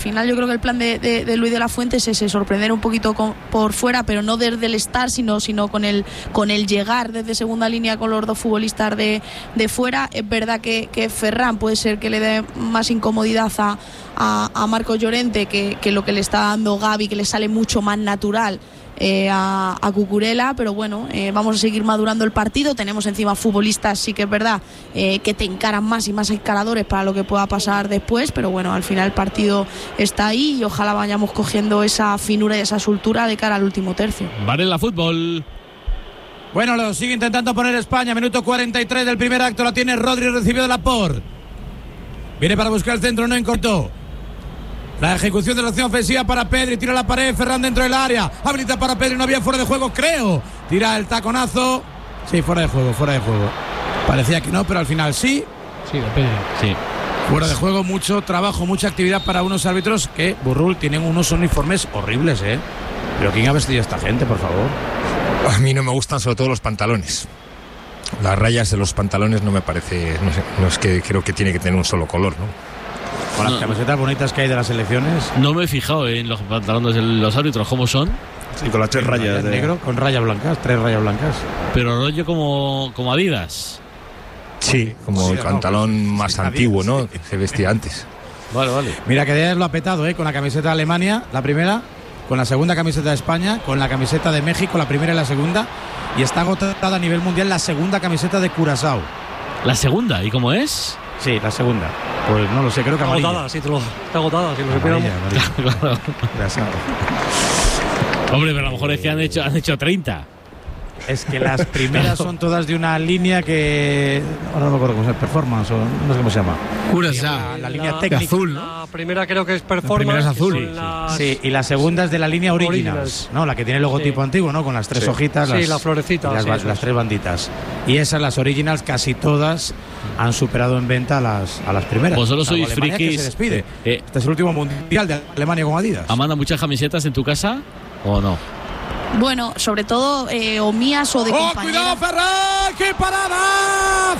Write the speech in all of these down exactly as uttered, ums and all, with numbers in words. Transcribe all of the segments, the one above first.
Al final yo creo que el plan de, de, de Luis de la Fuente es ese, sorprender un poquito con, por fuera, pero no desde el estar, sino, sino con el con el llegar desde segunda línea con los dos futbolistas de, de fuera. Es verdad que, que Ferran puede ser que le dé más incomodidad a, a, a Marcos Llorente que, que lo que le está dando Gavi, que le sale mucho más natural Eh, a, a Cucurella, pero bueno, eh, vamos a seguir madurando el partido. Tenemos encima futbolistas, sí que es verdad, eh, que te encaran más y más encaradores para lo que pueda pasar después, pero bueno, al final el partido está ahí y ojalá vayamos cogiendo esa finura y esa soltura de cara al último tercio. Varela Fútbol. Bueno, lo sigue intentando poner España, minuto cuarenta y tres del primer acto, la tiene Rodri, recibido de Laporte. Viene para buscar el centro, no encortó. La ejecución de la acción ofensiva para Pedri, tira la pared, Ferran dentro del área, habilita para Pedri, no había fuera de juego, creo. Tira el taconazo. Sí, fuera de juego, fuera de juego. Parecía que no, pero al final sí. Sí, de Pedri. Sí. Fuera de juego, mucho trabajo, mucha actividad para unos árbitros que, Burrul, tienen unos uniformes horribles, ¿eh? Pero ¿quién ha vestido a esta gente, por favor? A mí no me gustan sobre todo los pantalones. Las rayas de los pantalones no me parece, no sé, no es que creo que tiene que tener un solo color, ¿no? Con las No. camisetas bonitas que hay de las selecciones. No me he fijado en los pantalones de los árbitros, cómo son, Sí, con las tres rayas. De... negro con rayas blancas, tres rayas blancas. pero rollo como, como Adidas. Sí, como Sí, el no, pantalón pues, más sí, antiguo, ¿no? sí. Que se vestía antes. Vale, vale. Mira que Díaz lo ha petado, ¿eh? Con la camiseta de Alemania, la primera, con la segunda camiseta de España, con la camiseta de México, la primera y la segunda, y está agotada a nivel mundial la segunda camiseta de Curazao. La segunda, ¿y cómo es? Sí, la segunda. Pues no lo sé, creo que Está amarilla. agotada, sí, te lo, está agotada, si lo Amarilla, supiéramos. amarilla. Claro. Curazao. Hombre, pero a lo mejor es que han hecho, han hecho treinta. Es que las primeras son todas de una línea que ahora no me acuerdo cómo se llama, performance o no sé cómo se llama. Curazao. La, la línea La- técnica. azul, ¿no? La primera creo que es performance. primera es que azul. son Sí, las- Sí, y la segunda es de la línea Originals, Originals. ¿no? La que tiene el logotipo Sí. antiguo, ¿no? Con las tres Sí. hojitas. Sí, las, la florecita, y Las, sí, ba- eso las es. tres banditas. Y esas, las Originals, casi todas han superado en venta a las, a las primeras. Vosotros Salvo sois Alemania, que frikis. se despide. Eh, Este es el último mundial de Alemania con Adidas. ¿Amanda muchas camisetas en tu casa o no? Bueno, sobre todo eh, o mías o de ¡Oh, compañeras. cuidado, Ferran! ¡Qué parada!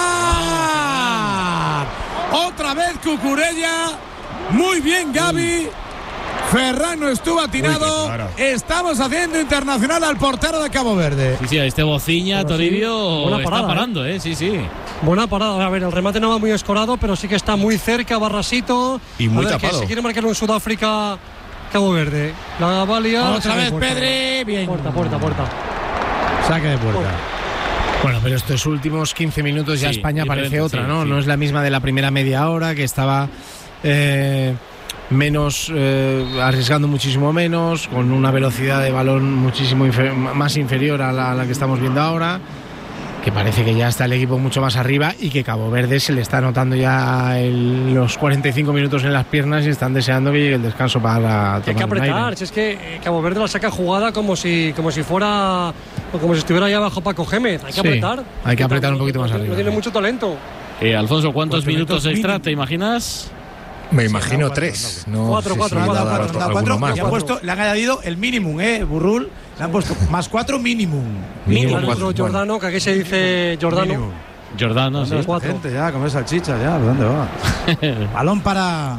¡Ferran! Otra vez Cucurella. Muy bien, Gavi. Ferran no estuvo atinado. Uy, qué claro. Estamos haciendo internacional al portero de Cabo Verde. Sí, sí, este Bociña, Pero sí, Toribio, buena está parada, parando, ¿eh? Sí, sí. Buena parada. A ver, el remate no va muy escorado, pero sí que está muy cerca, Barrasito. Y muy a ver, tapado. Que se quiere marcarlo en Sudáfrica, Cabo Verde. La va a liar. Otra Saque de vez puerta. Pedri. Bien. Puerta, puerta, puerta. Saque de puerta. Bueno, pero estos últimos quince minutos ya Sí, España parece diferente, otra, sí, ¿no? sí. No es la misma de la primera media hora, que estaba eh, menos eh, arriesgando muchísimo menos, con una velocidad de balón muchísimo infer- más inferior a la, a la que estamos viendo ahora, que parece que ya está el equipo mucho más arriba y que Cabo Verde se le está notando ya el- los cuarenta y cinco minutos en las piernas y están deseando que llegue el descanso para Hay que tomar un apretar, aire. si es que eh, Cabo Verde la saca jugada como si como si fuera o como si estuviera ahí abajo Paco Gémez. Hay que Sí, apretar. hay que apretar un poquito más No arriba. tiene mucho talento. Eh, Alfonso, ¿cuántos Cuatro minutos minutos extra mínimo. te imaginas? Me imagino no, tres. No Cuatro, sé cuatro, si cuatro, va a dar cuatro, otro- Cuatro, alguno más. le, han ¿no? puesto, le han añadido el mínimo, ¿eh? Burrul. Le han puesto más cuatro mínimo. Mínimo Claro, cuatro, otro bueno. Jordano, que aquí se dice Jordano. Mínimo. Jordano, sí. ¿Dónde va esta gente ya? Comer salchicha ya. ¿Por dónde va? Balón para.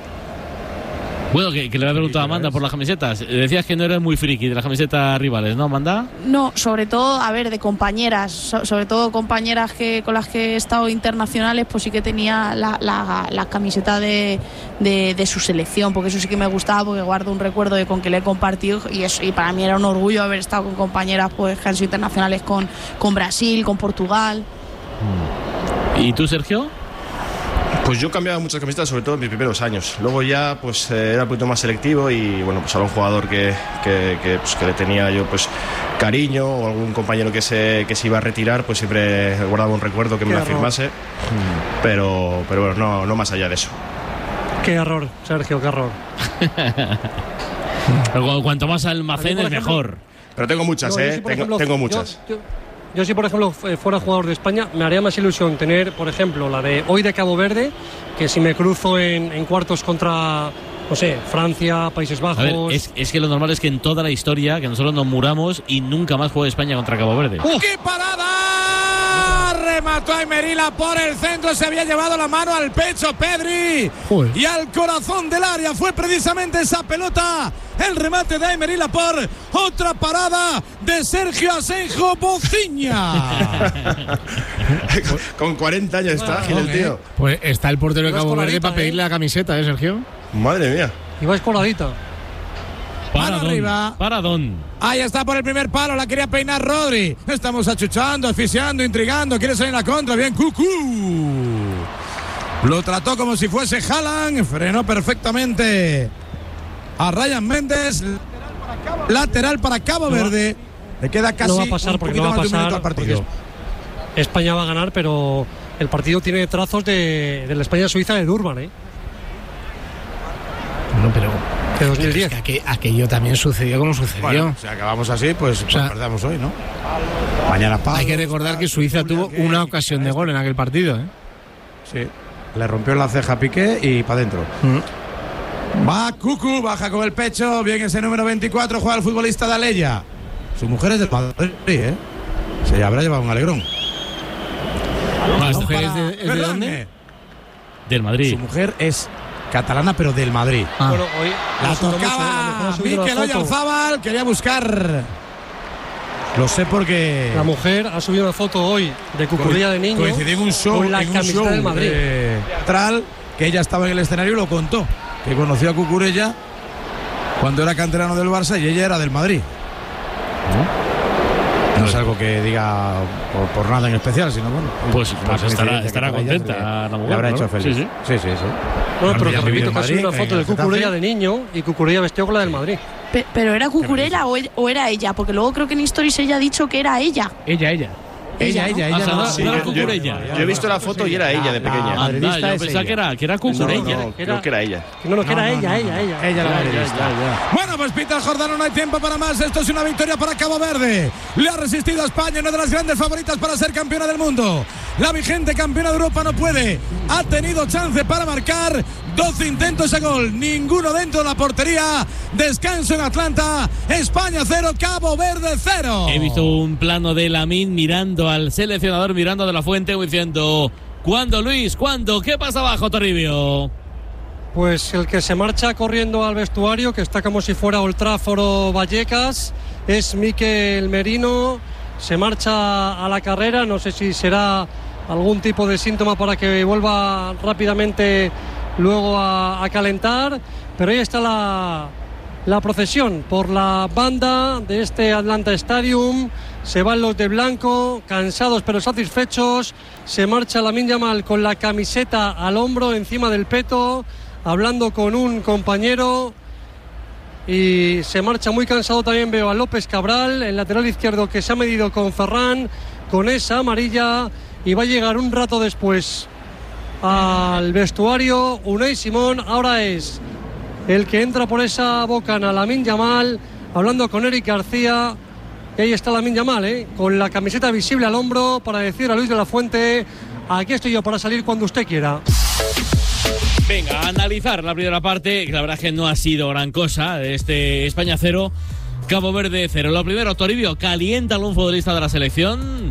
Bueno, que, que le voy a preguntar a Amanda por las camisetas. Eh, Decías que no eres muy friki de las camisetas rivales, ¿no, Amanda? No, sobre todo, a ver, de compañeras, so- sobre todo compañeras que con las que he estado internacionales, pues sí que tenía la, la, la camiseta de, de, de su selección, porque eso sí que me gustaba, porque guardo un recuerdo de con que le he compartido y eso, y para mí era un orgullo haber estado con compañeras pues que han sido internacionales con, con Brasil, con Portugal. ¿Y tú, Sergio? Pues yo cambiaba muchas camisetas, sobre todo en mis primeros años. Luego ya pues eh, era un poquito más selectivo y bueno, pues era un jugador que, que, que, pues, que le tenía yo pues cariño, o algún compañero que se, que se iba a retirar, pues siempre guardaba un recuerdo que me Qué la error. firmase. Pero, pero bueno, no, no más allá de eso. Qué error, Sergio, qué error. Pero cu- cuanto más almacenes, por ejemplo- mejor. Pero tengo muchas, No, yo ¿eh? sí, por tengo, ejemplo, tengo yo- muchas. Yo, yo sí, por ejemplo, fu- fuera jugador de España, me haría más ilusión tener, por ejemplo, la de hoy de Cabo Verde, que si me cruzo en, en cuartos contra, no sé, Francia, Países Bajos. A ver, es, es que lo normal es que en toda la historia, que nosotros nos muramos y nunca más juegue España contra Cabo Verde. ¡Qué parada! remató a Merila por el centro, se había llevado la mano al pecho Pedri. Joder. Y al corazón del área fue precisamente esa pelota. El remate de Aymeri Laporte. Otra parada de Sergio Asenjo Bociña. Con cuarenta años está ágil el tío. Pues está el portero de Ibas Cabo Verde coladita, para pedirle ¿eh? la camiseta, ¿eh, Sergio? Madre mía. Y vais coladita. Mano arriba. Paradón. Ahí está por el primer palo, la quería peinar Rodri. Estamos achuchando, asfixiando, intrigando. Quiere salir en la contra, bien Cucú. Lo trató como si fuese Haaland. Frenó perfectamente a Ryan Méndez. Lateral para Cabo Verde. Le queda casi No va a pasar un porque poquito no va a más de un pasar, minuto al partido. España va a ganar, pero el partido tiene trazos de, de la España-Suiza de Durban, ¿eh? No, pero De dos mil diez. es que aqu- aquello también sucedió como sucedió. Bueno, si acabamos así, pues, pues sea, perdamos hoy, ¿no? Mañana Pablo. Hay que recordar que Suiza tuvo una ocasión de gol en aquel partido, ¿eh? Sí. Le rompió la ceja a Piqué y para adentro. Mm. Va Cucú, baja con el pecho. Bien ese número veinticuatro, juega el futbolista de Aleya. Su mujer es del Madrid, ¿eh? Se habrá llevado un alegrón. No, ¿Su esta- mujer es de, es de Ferran, dónde? eh. del Madrid. Su mujer es catalana, pero del Madrid. Ah. Bueno, hoy La ha subido mucho, ¿eh? A lo mejor tocaba ha subido Mikel la foto. Oyarzábal. Quería buscar. Lo sé porque. La mujer ha subido una foto hoy de Cucurella de niño Coincidí en un show, con la en un camiseta show del Madrid. eh, teatral, que ella estaba en el escenario y lo contó. Que conoció a Cucurella cuando era canterano del Barça y ella era del Madrid. No es algo que diga por, por nada en especial, sino bueno. Pues- una pues estará- coincidencia estará que para ella contenta le- la mujer, Le habrá ¿no? hecho feliz. Sí, sí. sí, sí. sí. Bueno, pero Ella te vivió repito en que ha subido una Madrid, foto en de el Getafe. Cucurella de niño y Cucurella vestido con la del Madrid. Pe- pero era Cucurella o, e- o era ella, porque luego creo que en Stories ella ha dicho que era ella. Ella, ella. Ella, Ella, ella, ¿no? ella. Ah, no- sí, no era yo, yo- Cucurella. yo he visto la foto y era ella de La- pequeña. la- madridista Anda, yo es pensaba ella. que era, que era No, Cucurella. no, que creo era- que era ella. No, no, que No, era no, ella, no, ella, no. ella. Ella la Ya, ya, madridista. ya, ya. Bueno, pues Peter Jordano, no hay tiempo para más. Esto es una victoria para Cabo Verde. Le ha resistido a España, una de las grandes favoritas para ser campeona del mundo. La vigente campeona de Europa no puede. Ha tenido chance para marcar. doce intentos a gol, ninguno dentro de la portería. Descanso en Atlanta. España cero, Cabo Verde cero. He visto un plano de Lamine mirando al seleccionador, mirando a De La Fuente, diciendo: ¿cuándo, Luis? ¿Cuándo? ¿Qué pasa abajo, Toribio? Pues el que se marcha corriendo al vestuario, que está como si fuera Old Trafford o Vallecas, es Mikel Merino. Se marcha a la carrera, no sé si será algún tipo de síntoma para que vuelva rápidamente luego a, a calentar, pero ahí está la, la procesión por la banda de este Atlanta Stadium. Se van los de blanco, cansados pero satisfechos. Se marcha Lamine Yamal con la camiseta al hombro, encima del peto, hablando con un compañero. Y se marcha muy cansado también, veo a López Cabral, el lateral izquierdo, que se ha medido con Ferran, con esa amarilla, y va a llegar un rato después al vestuario Unai Simón. Ahora es el que entra por esa bocana, Lamine Yamal, hablando con Eric García. Y ahí está Lamine Yamal, ¿eh? Con la camiseta visible al hombro, para decir a Luis de la Fuente: aquí estoy yo para salir cuando usted quiera. Venga, a analizar la primera parte, que la verdad es que no ha sido gran cosa, de este España cero, Cabo Verde cero. Lo primero, Toribio, ¿calienta algún futbolista de la selección?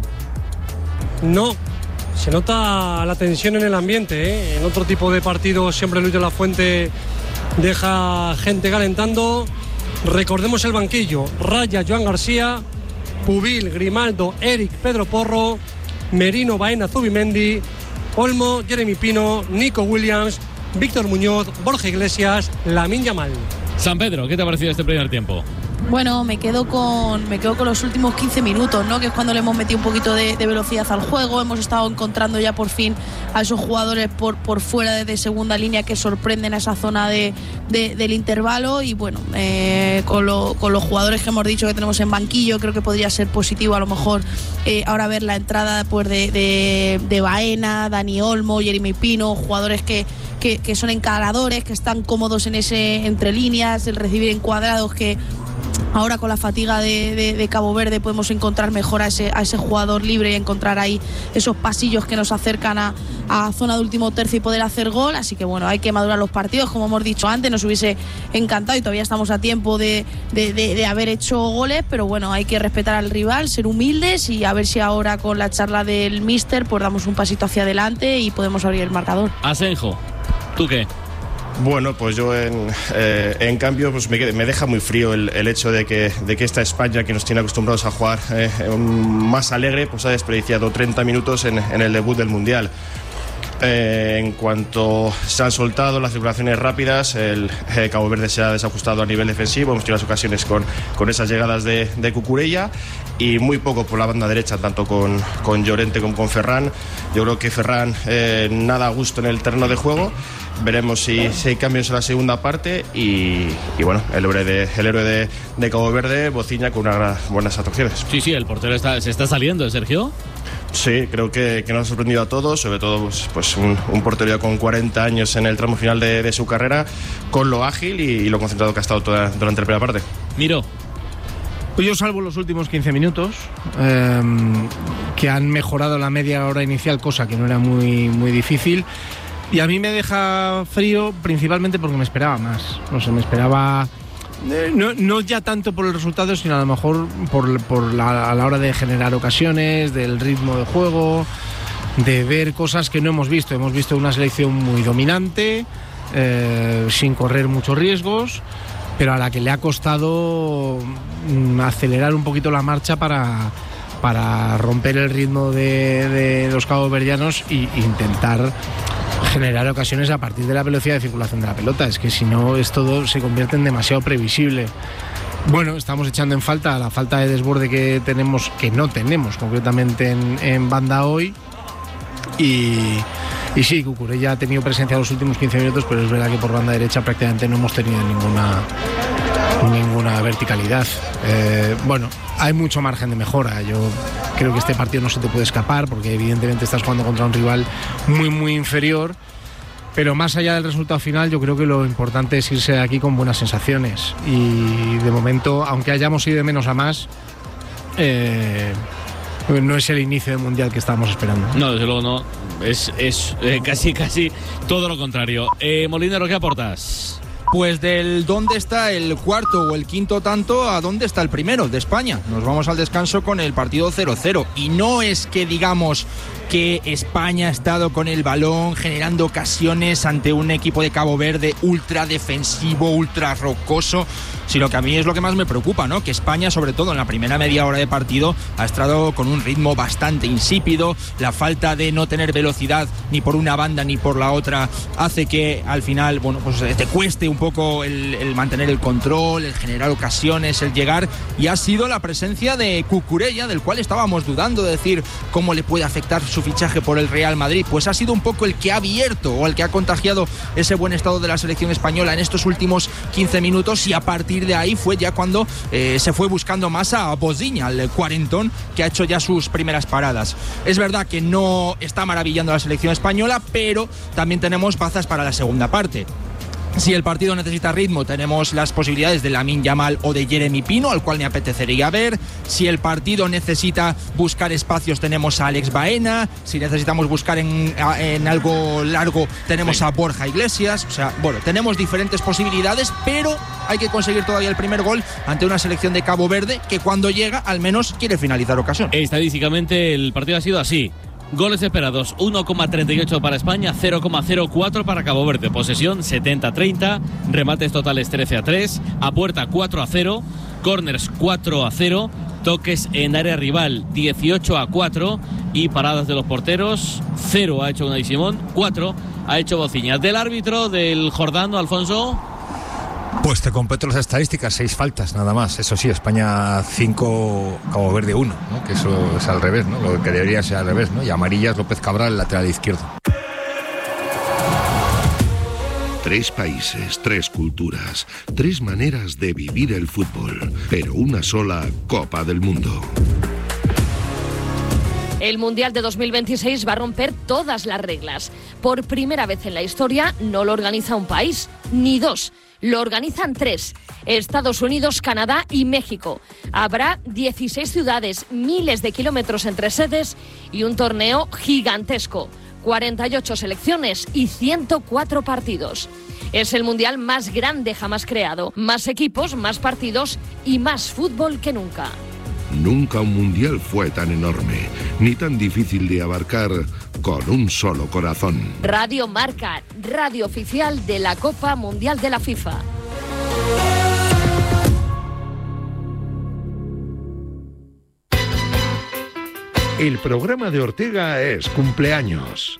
No, se nota la tensión en el ambiente, ¿eh? En otro tipo de partidos siempre Luis de la Fuente deja gente calentando. Recordemos el banquillo: Raya, Joan García, Pubil, Grimaldo, Eric, Pedro Porro, Merino, Baena, Zubimendi, Olmo, Jeremy Pino, Nico Williams, Víctor Muñoz, Borja Iglesias, Lamine Yamal. San Pedro, ¿qué te ha parecido este primer tiempo? Bueno, me quedo con me quedo con los últimos quince minutos, ¿no? Que es cuando le hemos metido un poquito de, de velocidad al juego. Hemos estado encontrando ya por fin a esos jugadores por, por fuera de segunda línea que sorprenden a esa zona de, de, del intervalo. Y bueno, eh, con, lo, con los jugadores que hemos dicho que tenemos en banquillo, creo que podría ser positivo a lo mejor eh, ahora ver la entrada pues, de, de, de Baena, Dani Olmo, Jeremy Pino, jugadores que que, que son encaradores, que están cómodos en ese entre líneas, el recibir en cuadrados, que ahora con la fatiga de, de, de Cabo Verde podemos encontrar mejor a ese, a ese jugador libre y encontrar ahí esos pasillos que nos acercan a, a zona de último tercio y poder hacer gol. Así que bueno, hay que madurar los partidos, como hemos dicho antes. Nos hubiese encantado y todavía estamos a tiempo de, de, de, de haber hecho goles, pero bueno, hay que respetar al rival, ser humildes y a ver si ahora con la charla del míster pues damos un pasito hacia adelante y podemos abrir el marcador. Asenjo, ¿tú qué? Bueno, pues yo en, eh, en cambio pues me, me deja muy frío el, el hecho de que, de que esta España, que nos tiene acostumbrados a jugar eh, más alegre, pues ha desperdiciado treinta minutos en, en el debut del Mundial. Eh, en cuanto se han soltado las circulaciones rápidas, el eh, Cabo Verde se ha desajustado a nivel defensivo. Hemos tenido las ocasiones con, con esas llegadas de, de Cucurella y muy poco por la banda derecha, tanto con, con Llorente como con Ferran. Yo creo que Ferran eh, nada a gusto en el terreno de juego. Veremos si, si hay cambios en la segunda parte y, y bueno, el héroe de, el héroe de, de Cabo Verde, Bociña, con unas buenas actuaciones. Sí, sí, el portero está, se está saliendo, Sergio. Sí, creo que, que nos ha sorprendido a todos, sobre todo pues, pues un, un portero ya con cuarenta años en el tramo final de, de su carrera, con lo ágil y, y lo concentrado que ha estado toda, durante la primera parte. Miro. Pues yo salvo los últimos quince minutos, eh, que han mejorado la media hora inicial, cosa que no era muy, muy difícil. Y a mí me deja frío principalmente porque me esperaba más. No sé, me esperaba... Eh, no, no ya tanto por el resultado, sino a lo mejor por, por la, a la hora de generar ocasiones, del ritmo de juego, de ver cosas que no hemos visto. Hemos visto una selección muy dominante, eh, sin correr muchos riesgos, pero a la que le ha costado mm, acelerar un poquito la marcha para, para romper el ritmo de, de los caboverdianos e intentar generar ocasiones a partir de la velocidad de circulación de la pelota. Es que si no, es todo se convierte en demasiado previsible. Bueno, estamos echando en falta la falta de desborde que tenemos, que no tenemos concretamente en, en banda hoy. Y, y sí, Cucurella ha tenido presencia en los últimos quince minutos, pero es verdad que por banda derecha prácticamente no hemos tenido ninguna ninguna verticalidad. Eh, bueno, hay mucho margen de mejora. Yo creo que este partido no se te puede escapar porque evidentemente estás jugando contra un rival muy muy inferior, pero más allá del resultado final yo creo que lo importante es irse de aquí con buenas sensaciones y de momento, aunque hayamos ido de menos a más, eh, no es el inicio del Mundial que estábamos esperando. No, desde luego no, es, es eh, casi casi todo lo contrario. eh, Molinero, ¿qué aportas? Pues del dónde está el cuarto o el quinto tanto a dónde está el primero de España. Nos vamos al descanso con el partido cero cero. Y no es que digamos que España ha estado con el balón generando ocasiones ante un equipo de Cabo Verde ultra defensivo, ultra rocoso, sino que a mí es lo que más me preocupa, ¿no? Que España, sobre todo en la primera media hora de partido, ha estado con un ritmo bastante insípido. La falta de no tener velocidad ni por una banda ni por la otra hace que al final, bueno, pues te cueste un poco el, el mantener el control, el generar ocasiones, el llegar, y ha sido la presencia de Cucurella, del cual estábamos dudando de decir cómo le puede afectar su fichaje por el Real Madrid. Pues ha sido un poco el que ha abierto o el que ha contagiado ese buen estado de la selección española en estos últimos quince minutos, y a partir de ahí fue ya cuando eh, se fue buscando más a Bociña, al cuarentón, que ha hecho ya sus primeras paradas. Es verdad que no está maravillando a la selección española, pero también tenemos bazas para la segunda parte. Si el partido necesita ritmo, tenemos las posibilidades de Lamine Yamal o de Jeremy Pino, al cual me apetecería ver. Si el partido necesita buscar espacios, tenemos a Alex Baena. Si necesitamos buscar en, en algo largo, tenemos a Borja Iglesias. O sea, bueno, tenemos diferentes posibilidades, pero hay que conseguir todavía el primer gol ante una selección de Cabo Verde que cuando llega, al menos quiere finalizar ocasión. Estadísticamente el partido ha sido así. Goles esperados, uno coma treinta y ocho para España, cero coma cero cuatro para Cabo Verde. Posesión setenta a treinta, remates totales trece a tres, a puerta cuatro a cero, corners cuatro a cero, toques en área rival dieciocho a cuatro y paradas de los porteros cero ha hecho Unai Simón, cuatro ha hecho Bociña. Del árbitro, del Jordano, Alfonso. Pues te completo las estadísticas, seis faltas nada más. Eso sí, España cinco, Cabo Verde uno, ¿no? Que eso es al revés, ¿no? Lo que debería ser al revés, ¿no? Y amarillas López Cabral, el lateral izquierdo. Tres países, tres culturas, tres maneras de vivir el fútbol, pero una sola Copa del Mundo. El Mundial de dos mil veintiséis va a romper todas las reglas. Por primera vez en la historia no lo organiza un país, ni dos. Lo organizan tres: Estados Unidos, Canadá y México. Habrá dieciséis ciudades, miles de kilómetros entre sedes y un torneo gigantesco. cuarenta y ocho selecciones y ciento cuatro partidos. Es el mundial más grande jamás creado. Más equipos, más partidos y más fútbol que nunca. Nunca un mundial fue tan enorme, ni tan difícil de abarcar con un solo corazón. Radio Marca, radio oficial de la Copa Mundial de la FIFA. El programa de Ortega es cumpleaños.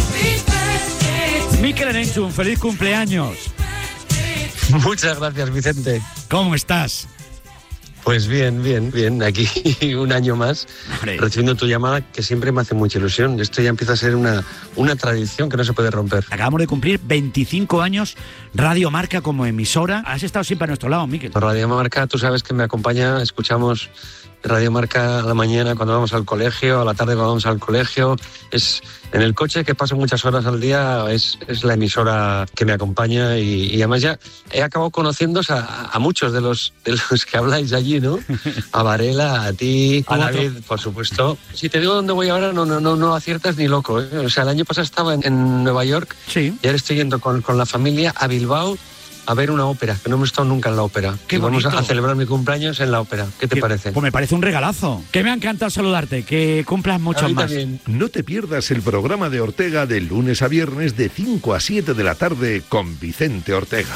Mikel Erenchun, feliz cumpleaños. Muchas gracias, Vicente. ¿Cómo estás? Pues bien, bien, bien. Aquí un año más, Hombre. recibiendo tu llamada, que siempre me hace mucha ilusión. Esto ya empieza a ser una, una tradición que no se puede romper. Acabamos de cumplir veinticinco años Radio Marca como emisora. Has estado siempre a nuestro lado, Mikel. Radio Marca, tú sabes que me acompaña, escuchamos Radio Marca a la mañana cuando vamos al colegio, a la tarde cuando vamos al colegio. Es en el coche, que paso muchas horas al día, es, es la emisora que me acompaña y, y además ya he acabado conociéndose a, a muchos de los, de los que habláis allí, ¿no? A Varela, a ti, a David, por supuesto. Si te digo dónde voy ahora, no, no, no, no aciertas ni loco, ¿eh? O sea, el año pasado estaba en, en Nueva York, sí. Y ahora estoy yendo con, con la familia a Bilbao a ver una ópera, que no hemos estado nunca en la ópera. Qué y vamos bonito. a celebrar mi cumpleaños en la ópera. ¿Qué te ¿Qué? parece? Pues me parece un regalazo. Que me ha encantado saludarte, que cumplas muchos más. También. No te pierdas el programa de Ortega de lunes a viernes de cinco a siete de la tarde con Vicente Ortega.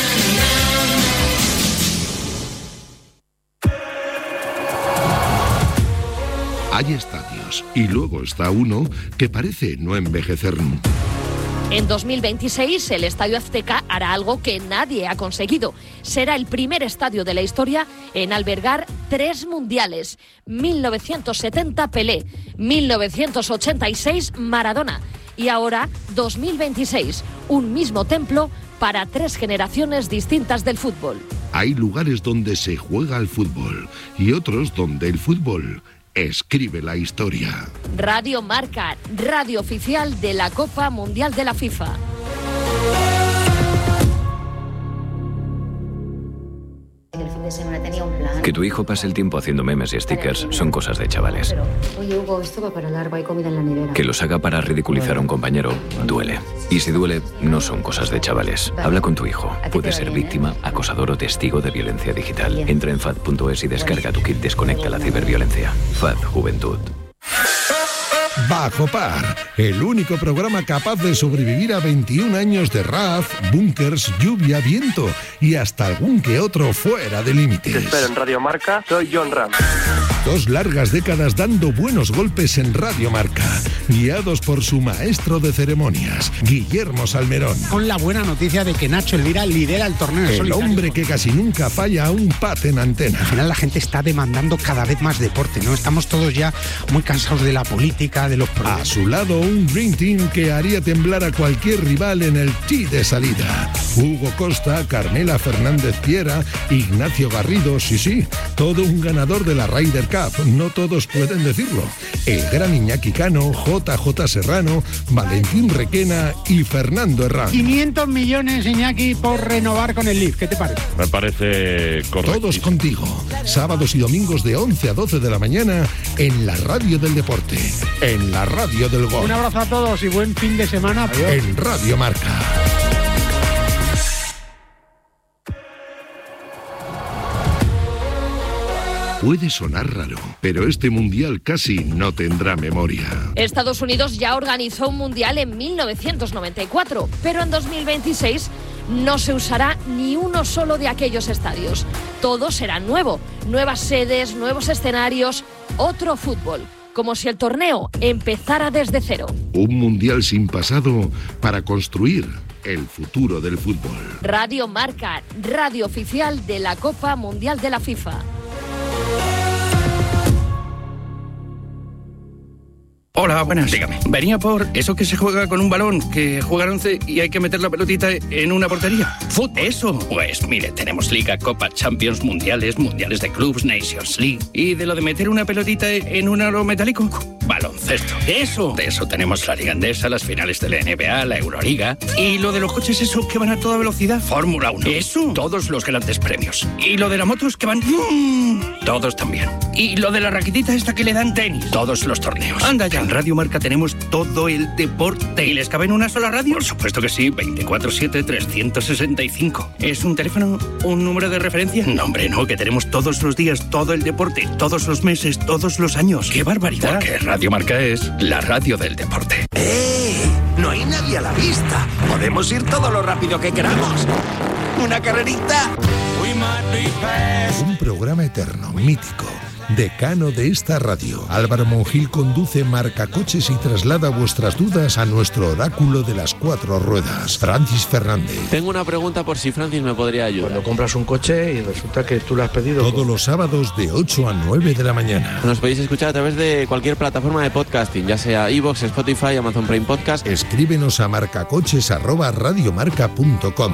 Hay estadios y luego está uno que parece no envejecer nunca. En dos mil veintiséis, el Estadio Azteca hará algo que nadie ha conseguido. Será el primer estadio de la historia en albergar tres mundiales. mil novecientos setenta Pelé, mil novecientos ochenta y seis Maradona y ahora dos mil veintiséis, un mismo templo para tres generaciones distintas del fútbol. Hay lugares donde se juega al fútbol y otros donde el fútbol escribe la historia. Radio Marca, radio oficial de la Copa Mundial de la FIFA. El fin de semana tenía un plan. Que tu hijo pase el tiempo haciendo memes y stickers son cosas de chavales. Pero, oye, Hugo, esto va para largo, hay comida en la nevera. Que los haga para ridiculizar a un compañero duele. Y si duele, no son cosas de chavales. Habla con tu hijo. Puede ser víctima, acosador o testigo de violencia digital. Entra en fad punto es y descarga tu kit Desconecta la ciberviolencia. F A D Juventud. Bajo Par, el único programa capaz de sobrevivir a veintiún años de R A F, búnkers, lluvia, viento y hasta algún que otro fuera de límites. Te espero en Radio Marca, soy John Ram. Dos largas décadas dando buenos golpes en Radio Marca, guiados por su maestro de ceremonias, Guillermo Salmerón. Con la buena noticia de que Nacho Elvira lidera el torneo en El solitario. hombre que casi nunca falla a un pat en antena. Al final la gente está demandando cada vez más deporte, ¿no? Estamos todos ya muy cansados de la política, de los problemas. A su lado, un Dream Team que haría temblar a cualquier rival en el tee de salida. Hugo Costa, Carmela Fernández Piera, Ignacio Garrido, sí, sí, todo un ganador de la Ryder Cup, no todos pueden decirlo. El gran Iñaki Cano, J J Serrano, Valentín Requena y Fernando Herrán. quinientos millones, Iñaki, por renovar con el L I F. ¿Qué te parece? Me parece correcto. Todos contigo, sábados y domingos de once a doce de la mañana en la radio del deporte, en la radio del gol. Un abrazo a todos y buen fin de semana. Adiós. En Radio Marca. Puede sonar raro, pero este mundial casi no tendrá memoria. Estados Unidos ya organizó un mundial en mil novecientos noventa y cuatro, pero en dos mil veintiséis no se usará ni uno solo de aquellos estadios. Todo será nuevo, nuevas sedes, nuevos escenarios, otro fútbol, como si el torneo empezara desde cero. Un mundial sin pasado para construir el futuro del fútbol. Radio Marca, radio oficial de la Copa Mundial de la FIFA. Hola, buenas, dígame. Venía por eso que se juega con un balón, que juegan once y hay que meter la pelotita en una portería. ¿Fútbol? Eso. Pues mire, tenemos Liga, Copa, Champions, Mundiales, Mundiales de Clubs, Nations League. Y de lo de meter una pelotita en un aro metálico, baloncesto. Eso. De eso tenemos la Liga Andesa, las finales de la N B A, la Euroliga. Y lo de los coches, eso, que van a toda velocidad, Fórmula uno. Eso. Todos los grandes premios. Y lo de las motos, que van... ¡Mmm! Todos también. Y lo de la raquetita esta que le dan tenis. Todos los torneos. Anda ya. En Radio Marca tenemos todo el deporte. ¿Y les cabe en una sola radio? Por supuesto que sí. veinticuatro siete, trescientos sesenta y cinco. ¿Es un teléfono? ¿Un número de referencia? No, hombre, no. Que tenemos todos los días todo el deporte. Todos los meses, todos los años. ¡Qué barbaridad! Porque Radio Marca es la radio del deporte. ¡Eh! No hay nadie a la vista. Podemos ir todo lo rápido que queramos. ¿Una carrerita? Un programa eterno, mítico, decano de esta radio. Álvaro Monjil conduce Marcacoches y traslada vuestras dudas a nuestro oráculo de las cuatro ruedas, Francis Fernández. Tengo una pregunta por si Francis me podría ayudar. Cuando compras un coche y resulta que tú lo has pedido... Todos los sábados de ocho a nueve de la mañana. Nos podéis escuchar a través de cualquier plataforma de podcasting, ya sea iVoox, Spotify, Amazon Prime Podcast. Escríbenos a marcacoches arroba radiomarca punto com.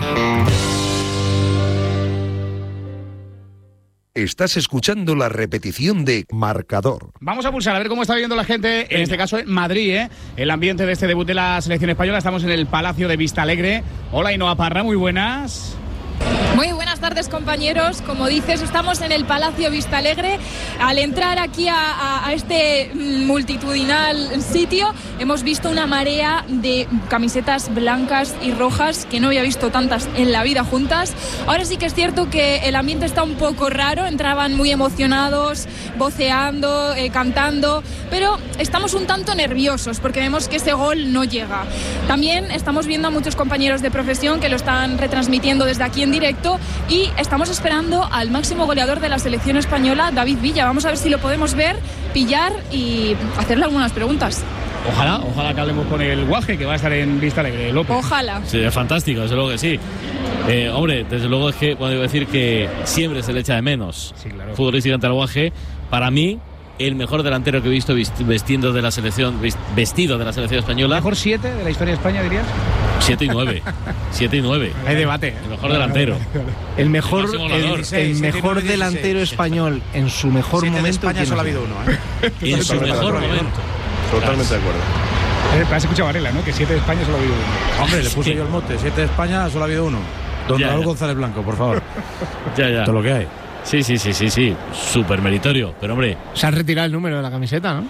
Estás escuchando la repetición de Marcador. Vamos a pulsar a ver cómo está viendo la gente, en este caso en Madrid, ¿eh? El ambiente de este debut de la selección española. Estamos en el Palacio de Vistalegre. Hola, Ainhoa Parra, muy buenas. Muy buenas tardes, compañeros. Como dices, estamos en el Palacio Vistalegre. Al entrar aquí a, a, a este multitudinal sitio, hemos visto una marea de camisetas blancas y rojas que no había visto tantas en la vida juntas. Ahora sí que es cierto que el ambiente está un poco raro. Entraban muy emocionados, voceando, eh, cantando, pero estamos un tanto nerviosos porque vemos que ese gol no llega. También estamos viendo a muchos compañeros de profesión que lo están retransmitiendo desde aquí en directo y estamos esperando al máximo goleador de la selección española, David Villa. Vamos a ver si lo podemos ver, pillar y hacerle algunas preguntas. Ojalá, ojalá que hablemos con el Guaje, que va a estar en Vistalegre, López. Ojalá. Sí, es fantástico, desde luego que sí. Eh, hombre, desde luego es que puedo decir que siempre se le echa de menos. Sí, claro. Futbolísticamente al Guaje. Para mí, el mejor delantero que he visto vestiendo de la selección, vestido de la selección española. ¿Mejor siete de la historia de España, dirías? Siete y nueve. Siete y nueve. Hay debate. El mejor delantero. El mejor, el el, el mejor delantero español en su mejor siete momento. De España solo ha habido uno, ¿eh? En su mejor momento. Totalmente de acuerdo. Eh, has escuchado Varela, ¿no? Que siete de España solo ha habido uno. Hombre, le puse sí. yo el mote. Siete de España solo ha habido uno. Don Ya, Raúl ya. González Blanco, por favor. Ya, ya. Todo lo que hay. Sí, sí, sí, sí, sí. Súper meritorio. Pero, hombre, Se ha retirado el número de la camiseta, ¿no?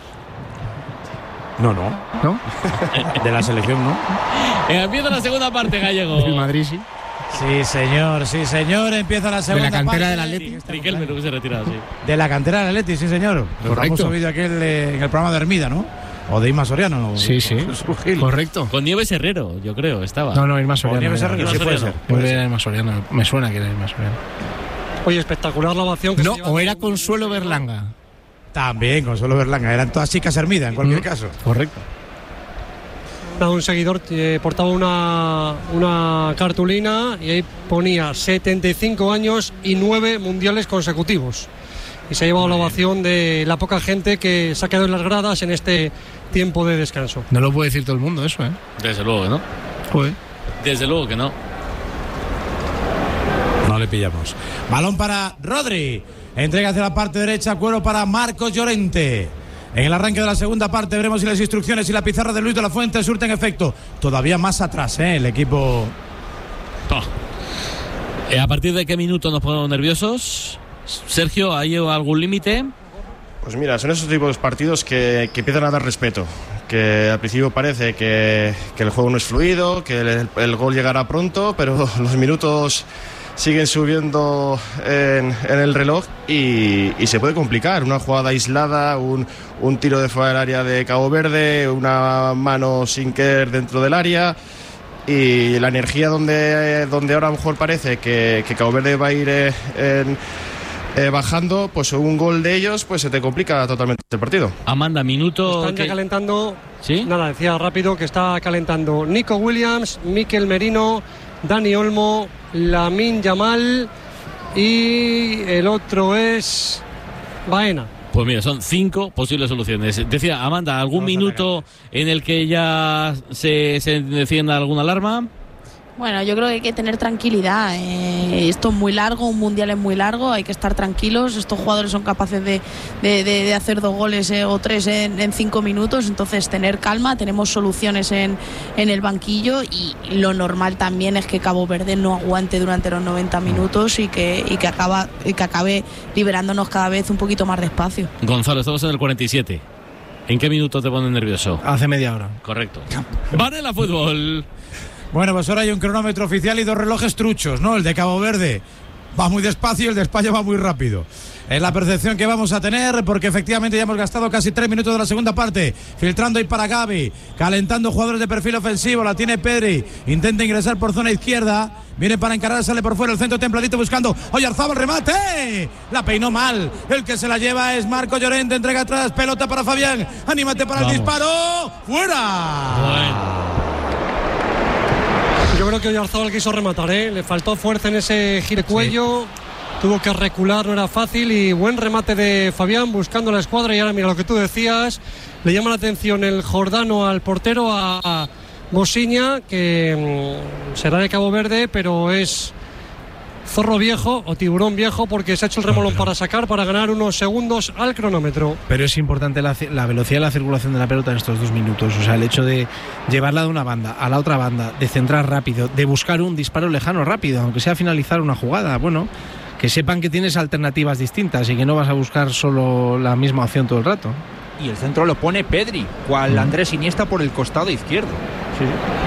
No, no. ¿No? De la selección, ¿no? eh, empieza la segunda parte, Gallego. El Madrid sí. Sí, señor, sí, señor. Empieza la segunda De la cantera parte. del Atleti. Riquelme lo hubiese retirado, sí. De la cantera del Atleti, sí, señor. El famoso vídeo aquel eh, en el programa de Hermida, ¿no? O de Isma Soriano, ¿no? Sí, sí. Correcto. Con Nieves Herrero, yo creo, estaba. No, no, Irma Soriano. Nieves era. Herrero, sí puede ser. Yo creo que era Irma Soriano. Me suena que era Irma Soriano. Oye, espectacular la ovación. Que No, se lleva o era todo- Consuelo Berlanga. También, Consuelo Berlanga. Eran todas chicas Hermida, en cualquier Mm. caso. Correcto. Nada, un seguidor eh, portaba una, una cartulina y ahí ponía setenta y cinco años y nueve mundiales consecutivos. Y se ha llevado la ovación de la poca gente que se ha quedado en las gradas en este tiempo de descanso. No lo puede decir todo el mundo eso, ¿eh? Desde luego que no. Joder. Desde luego que no. No le pillamos. Balón para Rodri. Entrega hacia la parte derecha. Cuero para Marcos Llorente. En el arranque de la segunda parte veremos si las instrucciones y la pizarra de Luis de la Fuente surten efecto. Todavía más atrás, ¿eh? El equipo... Oh. Eh, ¿A partir de qué minuto nos ponemos nerviosos? Sergio, ¿hay algún límite? Pues mira, son esos tipos de partidos que, que empiezan a dar respeto. Que al principio parece que, que el juego no es fluido, que el, el gol llegará pronto, pero los minutos siguen subiendo en, en el reloj y, y se puede complicar. Una jugada aislada, un, un tiro de fuera del área de Cabo Verde, una mano sin querer dentro del área. Y la energía donde, donde ahora a lo mejor parece que, que Cabo Verde va a ir eh, en, eh, bajando, pues un gol de ellos pues se te complica totalmente el partido. Amanda, minuto... Están ya que... calentando. ¿Sí? Nada, decía rápido que está calentando Nico Williams, Mikel Merino, Dani Olmo, Lamine Yamal y el otro es Baena. Pues mira, son cinco posibles soluciones. Decía Amanda, ¿algún minuto en el que ya se, se encienda alguna alarma? Bueno, yo creo que hay que tener tranquilidad. Eh, esto es muy largo, un mundial es muy largo, hay que estar tranquilos. Estos jugadores son capaces de, de, de, de hacer dos goles eh, o tres en, en cinco minutos, entonces tener calma. Tenemos soluciones en, en el banquillo y lo normal también es que Cabo Verde no aguante durante los noventa minutos y que, y que, acaba, y que acabe liberándonos cada vez un poquito más despacio. Gonzalo, estamos en el cuarenta y siete. ¿En qué minuto te pone nervioso? Hace media hora. Correcto. Varela Fútbol. Bueno, pues ahora hay un cronómetro oficial y dos relojes truchos, ¿no? El de Cabo Verde va muy despacio y el de España va muy rápido. Es la percepción que vamos a tener, porque efectivamente ya hemos gastado casi tres minutos de la segunda parte. Filtrando ahí para Gavi, calentando jugadores de perfil ofensivo. La tiene Pedri, intenta ingresar por zona izquierda. Viene para encarar, sale por fuera el centro templadito buscando Oyarzabal, remate. La peinó mal. El que se la lleva es Marco Llorente, entrega atrás, pelota para Fabián. Anímate para Vamos. el disparo. ¡Fuera! Bueno. Yo creo que Oyarzabal quiso rematar, ¿eh? Le faltó fuerza en ese gire cuello, sí. Tuvo que recular, no era fácil, y buen remate de Fabián buscando la escuadra. Y ahora mira lo que tú decías, le llama la atención el jordano al portero, a, a Mosiña, que mmm, será de Cabo Verde, pero es zorro viejo o tiburón viejo, porque se ha hecho el remolón para sacar, para ganar unos segundos al cronómetro. Pero es importante la, la velocidad de la circulación de la pelota en estos dos minutos. O sea, el hecho de llevarla de una banda a la otra banda, de centrar rápido, de buscar un disparo lejano rápido, aunque sea finalizar una jugada. Bueno, que sepan que tienes alternativas distintas y que no vas a buscar solo la misma opción todo el rato. Y el centro lo pone Pedri, cual mm. Andrés Iniesta por el costado izquierdo. Sí.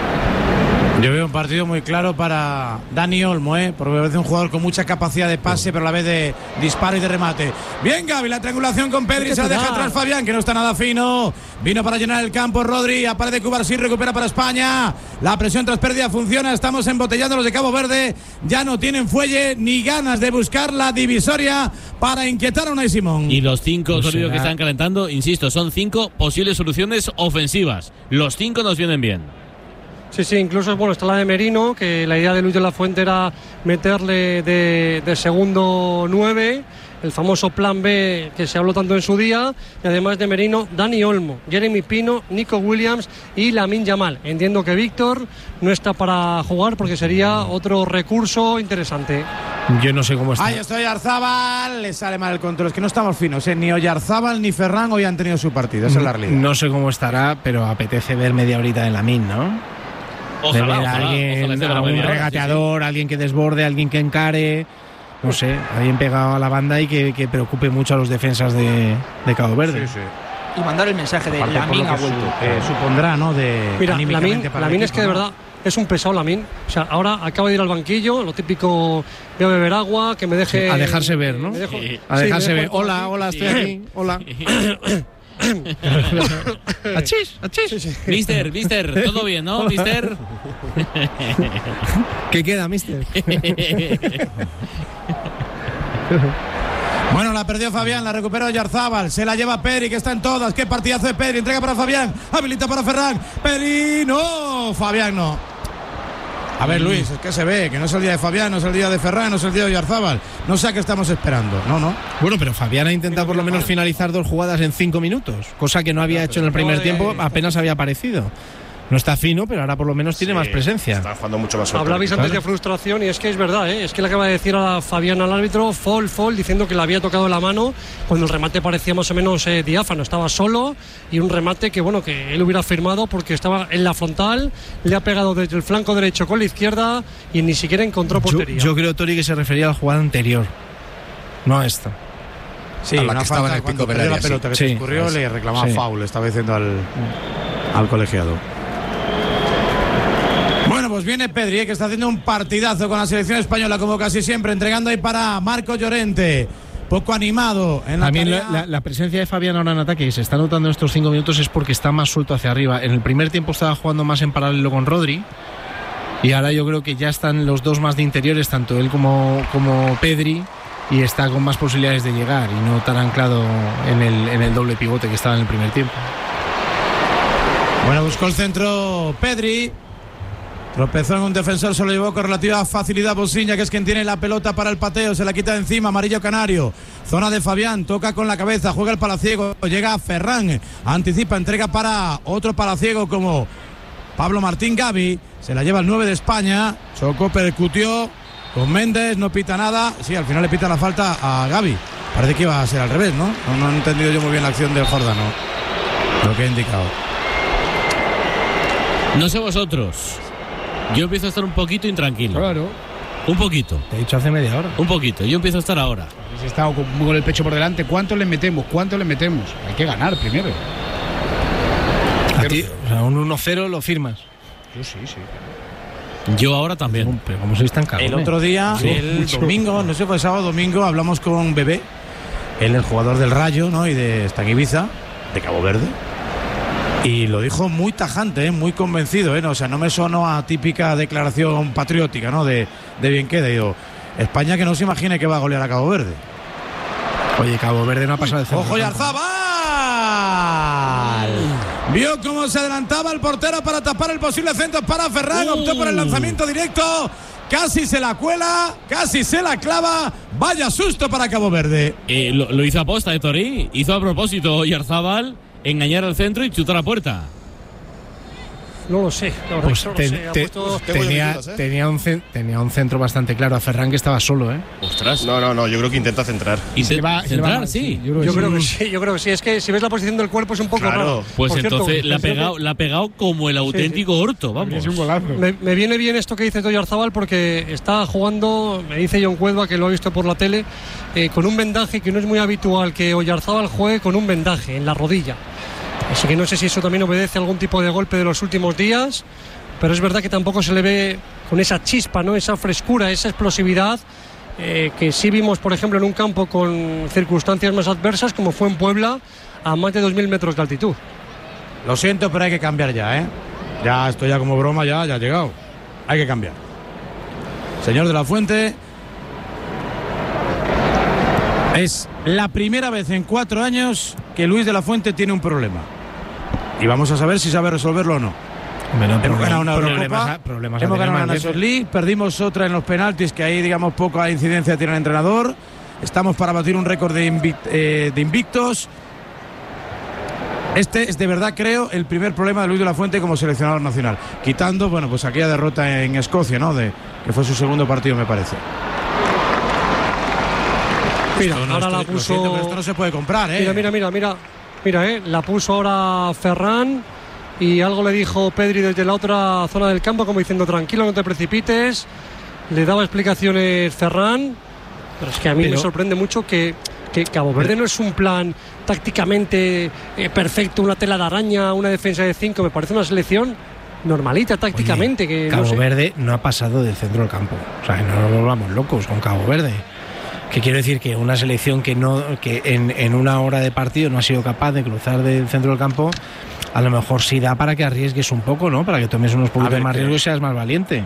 Yo veo un partido muy claro para Dani Olmo, ¿eh? Porque me parece un jugador con mucha capacidad de pase, pero a la vez de disparo y de remate. Bien, Gavi, la triangulación con Pedri, se la deja atrás Fabián, que no está nada fino. Vino para llenar el campo Rodri, aparece de Cubarsí, recupera para España. La presión tras pérdida funciona, estamos embotellando los de Cabo Verde. Ya no tienen fuelle ni ganas de buscar la divisoria para inquietar a Unai Simón. Y los cinco no que están calentando, insisto, son cinco posibles soluciones ofensivas. Los cinco nos vienen bien. Sí, sí, incluso bueno, está la de Merino, que la idea de Luis de la Fuente era meterle de, de segundo nueve, el famoso plan B que se habló tanto en su día, y además de Merino, Dani Olmo, Jeremy Pino, Nico Williams y Lamine Yamal. Entiendo que Víctor no está para jugar porque sería otro recurso interesante. Yo no sé cómo está. Ahí está Oyarzabal, le sale mal el control. Es que no estamos finos, ¿eh? Ni Oyarzabal ni Ferran hoy han tenido su partido, esa es la realidad. No sé cómo estará, pero apetece ver media horita de Lamine, ¿no? Ojalá, de ver a ojalá, alguien, ojalá algún media, regateador, sí, sí. alguien que desborde, alguien que encare, no sé, alguien pegado a la banda y que, que preocupe mucho a los defensas de, de Cabo Verde. Sí, sí. Y mandar el mensaje de Lamine ha vuelto. Su, eh, supondrá, ¿no? De Mira, Lamine, Lamine es que de verdad es un pesado Lamine. O sea, ahora acaba de ir al banquillo, lo típico, voy a beber agua, que me deje... Sí, a dejarse ver, ¿no? Dejo, sí. A dejarse sí, ver. Hola, hola, estoy sí. aquí. Hola. achis, achis. Sí, sí. Mister, mister, todo bien, ¿no, mister? ¿Qué queda, mister? Bueno, la perdió Fabián, la recuperó Oyarzabal, se la lleva Pedri, que está en todas. Qué partidazo de Pedri, entrega para Fabián, habilita para Ferran. Pedri, no, Fabián no. A ver, Luis, es que se ve que no es el día de Fabián, no es el día de Ferran, no es el día de Oyarzabal. No sé a qué estamos esperando, no, no. Bueno, pero Fabián ha intentado por lo menos finalizar dos jugadas en cinco minutos, cosa que no había hecho en el primer tiempo, apenas había aparecido. No está fino, pero ahora por lo menos tiene sí, más presencia. Está jugando mucho más suerte. Hablabais antes de frustración y es que es verdad, ¿eh? Es que le acaba de decir a Fabián al árbitro, fall, fall, diciendo que le había tocado la mano cuando el remate parecía más o menos eh, diáfano. Estaba solo y un remate que, bueno, que él hubiera firmado porque estaba en la frontal, le ha pegado desde el flanco derecho con la izquierda y ni siquiera encontró portería. Yo, yo creo, Tori, que se refería a la jugada anterior, no a esta. Sí, a la que estaba en el pico de la pelota que sí, se escurrió, sí, le reclamaba sí. foul, estaba diciendo al, al colegiado. Bueno, pues viene Pedri, que está haciendo un partidazo con la selección española, como casi siempre, entregando ahí para Marco Llorente. Poco animado en la También la, la, la presencia de Fabián ahora en ataque, y se está notando en estos cinco minutos, es porque está más suelto hacia arriba. En el primer tiempo estaba jugando más en paralelo con Rodri, y ahora yo creo que ya están los dos más de interiores, tanto él como, como Pedri, y está con más posibilidades de llegar, y no tan anclado en el, en el doble pivote que estaba en el primer tiempo. Bueno, buscó el centro Pedri. Tropezó en un defensor, se lo llevó con relativa facilidad Bosiña, que es quien tiene la pelota para el pateo, se la quita de encima, amarillo canario, zona de Fabián, toca con la cabeza, juega el palaciego, llega a Ferran, anticipa, entrega para otro palaciego como Pablo Martín Gavi, se la lleva el nueve de España, chocó, percutió con Méndez, no pita nada, sí, al final le pita la falta a Gavi, parece que iba a ser al revés, ¿no? No, no he entendido yo muy bien la acción del Jordano, lo que he indicado. No sé vosotros, yo empiezo a estar un poquito intranquilo. Claro. Un poquito. Te he dicho hace media hora. Un poquito, yo empiezo a estar ahora. Si está con, con el pecho por delante, ¿cuánto le metemos? ¿Cuánto le metemos? Hay que ganar primero. A ti, o sea, un uno cero lo firmas. Yo sí, sí. Yo ahora también. Pero como sois tan cagones. El otro día, Sí, el mucho. domingo, no sé, fue sábado domingo, hablamos con Bebé, él el jugador del Rayo, ¿no? Y de está en Ibiza, de Cabo Verde. Y lo dijo muy tajante, ¿eh? Muy convencido, ¿eh? No, o sea, no me sonó a típica declaración patriótica, ¿no? De, de bien queda. Digo, España que no se imagine que va a golear a Cabo Verde. Oye, Cabo Verde no ha pasado de centro. ¡Ojo, Yarzabal! Vio cómo se adelantaba el portero para tapar el posible centro para Ferran. Uh. Optó por el lanzamiento directo. Casi se la cuela, casi se la clava. Vaya susto para Cabo Verde. Eh, lo, lo hizo a posta de Torí, hizo a propósito Yarzábal engañar al centro y chutar a puerta. No lo sé. La verdad Pues que no te- lo sé. Ha te- puesto- tenía, tenía, un cen- tenía un centro bastante claro a Ferran, que estaba solo, ¿eh? Ostras. No, no, no, yo creo que intenta centrar. Y Se le va- se le va centrar, mal, sí. Yo creo que Yo sí. creo que sí, yo creo que sí. Es que si ves la posición del cuerpo es un poco Claro. raro. Pues Por cierto, entonces la ha por cierto, pegado, la ha pegado como el auténtico orto, vamos. Es un golazo. Me, me viene bien esto que dice Toyarzabal porque está jugando, me dice John Cuelva, que lo ha visto por la tele, eh, con un vendaje que no es muy habitual que Oyarzabal juegue con un vendaje en la rodilla. Así que no sé si eso también obedece a algún tipo de golpe de los últimos días, pero es verdad que tampoco se le ve con esa chispa, ¿no? Esa frescura, esa explosividad eh, que sí vimos, por ejemplo, en un campo con circunstancias más adversas, como fue en Puebla, a más de dos mil metros de altitud. Lo siento, pero hay que cambiar ya, ¿eh? Ya, esto ya como broma, ya, ya ha llegado. Hay que cambiar. Señor de la Fuente, es la primera vez en cuatro años que Luis de la Fuente tiene un problema. Y vamos a saber si sabe resolverlo o no. Bueno, Hemos problem- ganado una problemas, Eurocopa, problemas hemos a tener ganado más una veces. Nations League, perdimos otra en los penaltis, que ahí, digamos, poca incidencia tiene el entrenador. Estamos para batir un récord de, invic- eh, de invictos. Este es, de verdad, creo, el primer problema de Luis de la Fuente como seleccionador nacional. Quitando, bueno, pues aquella derrota en Escocia, ¿no? De, que fue su segundo partido, me parece. Mira, Esto no, ahora esto- la lo puso. siento, pero esto no se puede comprar, ¿eh? Mira, mira, mira, mira. Mira, eh, la puso ahora Ferran y algo le dijo Pedri desde la otra zona del campo, como diciendo tranquilo, no te precipites. Le daba explicaciones Ferran, pero es que a mí Pero- me sorprende mucho que, que Cabo Verde no es un plan tácticamente eh, perfecto, una tela de araña, una defensa de cinco. Me parece una selección normalita tácticamente. Oye, que Cabo no sé. Verde no ha pasado del centro del campo. O sea, que no nos volvamos locos con Cabo Verde. Que quiero decir que una selección que no que en, en una hora de partido no ha sido capaz de cruzar del centro del campo, a lo mejor sí da para que arriesgues un poco, ¿no? Para que tomes unos poquitos ver, más ¿qué? riesgos y seas más valiente.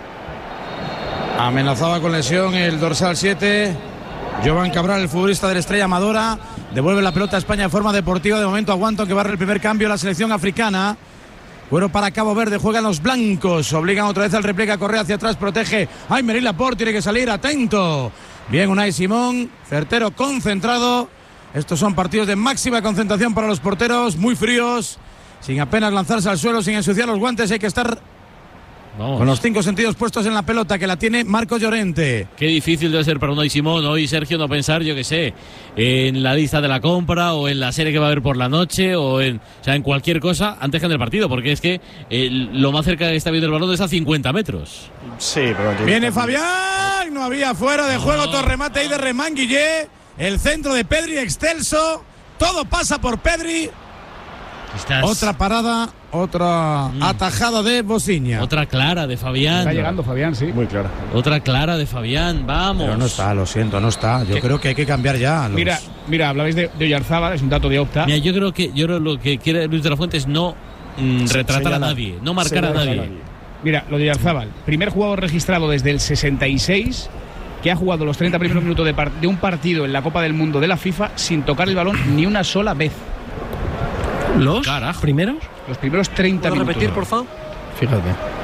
Amenazaba con lesión el dorsal siete. Jovan Cabral, el futbolista de la Estrella Amadora. Devuelve la pelota a España de forma deportiva. De momento aguanto que barre el primer cambio la selección africana. Bueno, para Cabo Verde juegan los blancos. Obligan otra vez al repliegue a correr hacia atrás. Protege. Ay, Merín Laporte tiene que salir. Atento. Bien, Unai Simón. Certero, concentrado. Estos son partidos de máxima concentración para los porteros. Muy fríos. Sin apenas lanzarse al suelo, sin ensuciar los guantes. Hay que estar Vamos. con los cinco sentidos puestos en la pelota, que la tiene Marcos Llorente. Qué difícil debe ser para Unai Simón hoy, Sergio, no pensar, yo qué sé, en la lista de la compra o en la serie que va a haber por la noche o en, o sea, en cualquier cosa antes que en el partido, porque es que eh, lo más cerca que está viendo el balón es a cincuenta metros. Sí, pero aquí Viene está- Fabián, no había fuera de juego, todo remate ahí de Remán Guillé, el centro de Pedri excelso, todo pasa por Pedri. Estás- Otra parada, otra Mm. atajada de Bosiña. Otra clara de Fabián. Está llegando Fabián, sí. Muy clara. Otra clara de Fabián, vamos. Pero no está, lo siento, no está. Yo ¿Qué? creo que hay que cambiar ya. los- Mira, mira, hablabais de, de Oyarzábal, es un dato de Opta. Mira, yo creo que yo creo lo que quiere Luis de la Fuente es no mm, Se- retratar señalar. a nadie, no marcar a Señalar nadie. Mira, lo de Oyarzábal, primer jugador registrado desde el sesenta y seis que ha jugado los treinta primeros minutos de, par- de un partido en la Copa del Mundo de la FIFA sin tocar el balón ni una sola vez. ¿Los Carajo. primeros? Los primeros treinta ¿Puedo minutos. repetir, por favor? Fíjate.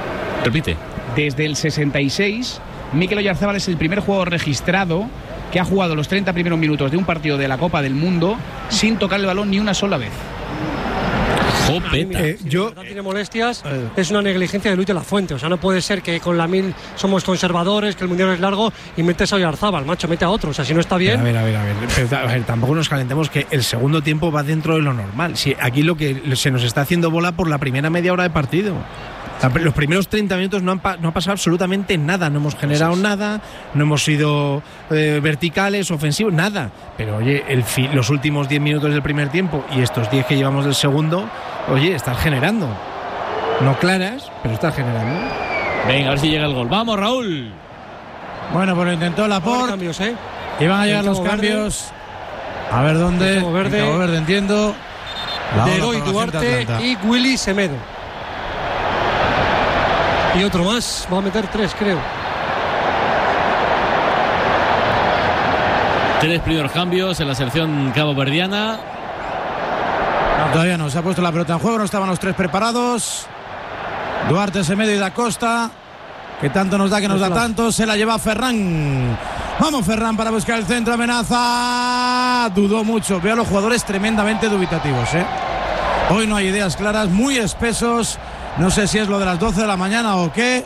Repite. Desde el sesenta y seis, Mikel Oyarzábal es el primer jugador registrado que ha jugado los treinta primeros minutos de un partido de la Copa del Mundo sin tocar el balón ni una sola vez. Jopeta. Eh, si yo tiene molestias, eh. es una negligencia de Luis de la Fuente. O sea, no puede ser que con la mil somos conservadores, que el mundial es largo y metes a Oyarzábal, macho, mete a otro. O sea, si no está bien. A ver, a ver, a ver. Pero, a ver, tampoco nos calentemos que el segundo tiempo va dentro de lo normal. Si aquí lo que se nos está haciendo bola por la primera media hora de partido. Los primeros treinta minutos no, han pa- no ha pasado absolutamente nada, no hemos generado nada, no hemos sido eh, verticales, ofensivos, nada. Pero oye, el fi- los últimos diez minutos del primer tiempo y estos diez que llevamos del segundo, oye, estás generando. No claras, pero estás generando. Venga, a ver si llega el gol. ¡Vamos, Raúl! Bueno, pues lo intentó Laporte. Cambios, ¿eh? Y van a llegar El los Cabo cambios. A ver dónde. El Cabo Verde. El Cabo Verde, entiendo. La de Eloy ola para la gente Duarte atlanta. y Willy Semedo. Y otro más, va a meter tres, creo. Tres primeros cambios en la selección caboverdiana. No, todavía no, se ha puesto la pelota en juego, no estaban los tres preparados. Duarte, Semedo y Da Costa. Que tanto nos da, que nos da tanto. Se la lleva Ferran. Vamos, Ferran, para buscar el centro. Amenaza. Dudó mucho. Veo a los jugadores tremendamente dubitativos, ¿eh? Hoy no hay ideas claras, muy espesos. No sé si es lo de las doce de la mañana o qué.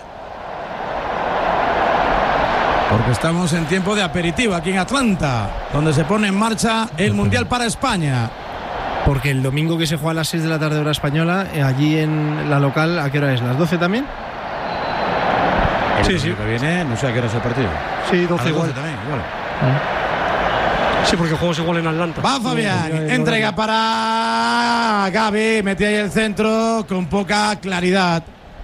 Porque estamos en tiempo de aperitivo aquí en Atlanta, donde se pone en marcha el Mundial para España. Porque el domingo que se juega a las seis de la tarde hora española, eh, allí en la local, ¿a qué hora es? ¿Las doce también? El sí, sí. que viene, no sé a qué hora es el partido. Sí, doce igual. También, igual. Sí, porque jugamos igual en Atlanta. Va Fabián, sí, entrega para Gavi, mete ahí el centro con poca claridad.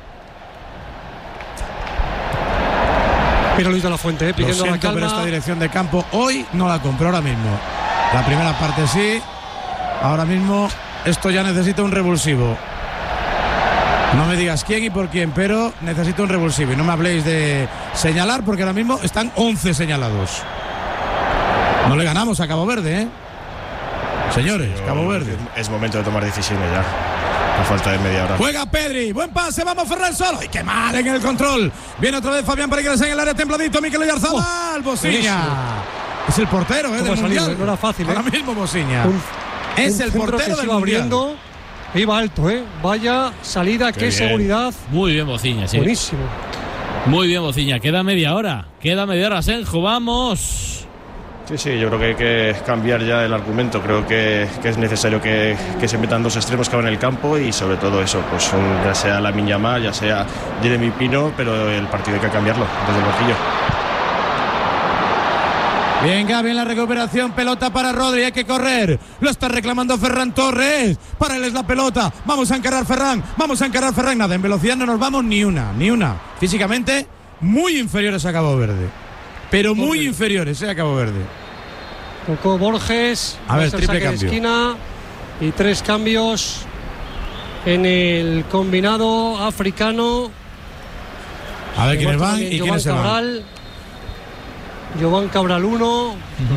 Mira Luis de la Fuente, eh, pidiendo Lo siento, la calma. pero esta dirección de campo hoy no la compró ahora mismo. La primera parte sí, ahora mismo esto ya necesita un revulsivo. No me digas quién y por quién, pero necesito un revulsivo. Y no me habléis de señalar porque ahora mismo están once señalados. No le ganamos a Cabo Verde, ¿eh? Señores, Yo, Cabo Verde. Es momento de tomar decisiones ya. A falta de media hora. Juega Pedri, buen pase, vamos Ferran solo. ¡Y qué mal en el control! Viene otra vez Fabián para ingresar en el área templadito. Mikel Oyarzábal, oh, Bosiña. Es el portero, ¿eh? Del mundial. No era fácil, ¿eh? Ahora mismo Bosiña. Un, es un el portero portero que del se iba mundial. abriendo. Iba alto, ¿eh? Vaya salida, qué, qué seguridad. Muy bien, Bociña, sí. Buenísimo. Muy bien, Bociña. Queda media hora. Queda media hora, Senjo. ¡Vamos! Sí, sí, yo creo que hay que cambiar ya el argumento. Creo que, que es necesario que, que se metan dos extremos que van en el campo y sobre todo eso, pues un, ya sea Lamine Yamal, ya sea Jeremy Pino, pero el partido hay que cambiarlo desde el banquillo. Bien, Gavi en la recuperación, pelota para Rodri, hay que correr. Lo está reclamando Ferran Torres. Para él es la pelota. Vamos a encarar Ferran, vamos a encarar Ferran. Nada, en velocidad no nos vamos ni una, ni una. Físicamente, muy inferiores a Cabo Verde. Pero muy Borges. inferiores, ¿eh? A Cabo Verde. Tocó Borges. A ver, triple cambio. De esquina y tres cambios en el combinado africano. A ver quiénes van y quiénes se van. Cabral. Jovan Cabral uno, uh-huh. no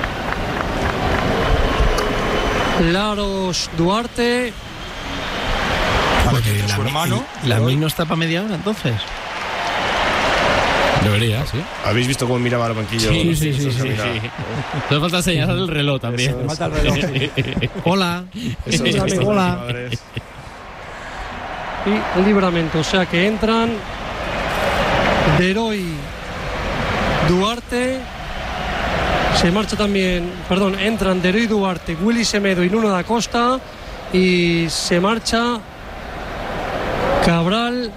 sé. Laros Duarte. Porque su hermano. ¿La mil no está para media hora entonces? Debería, sí. ¿Habéis visto cómo miraba el banquillo? Sí, sí, sí. sí, sí, sí. No falta señalar el reloj también. Eso, falta el reloj. Hola. Eso, Hola. eso, Hola. Y Libramento, o sea que entran Deroy, Duarte, se marcha también, perdón, entran Deroy Duarte, Willy Semedo y Nuno da Costa y se marcha Cabral,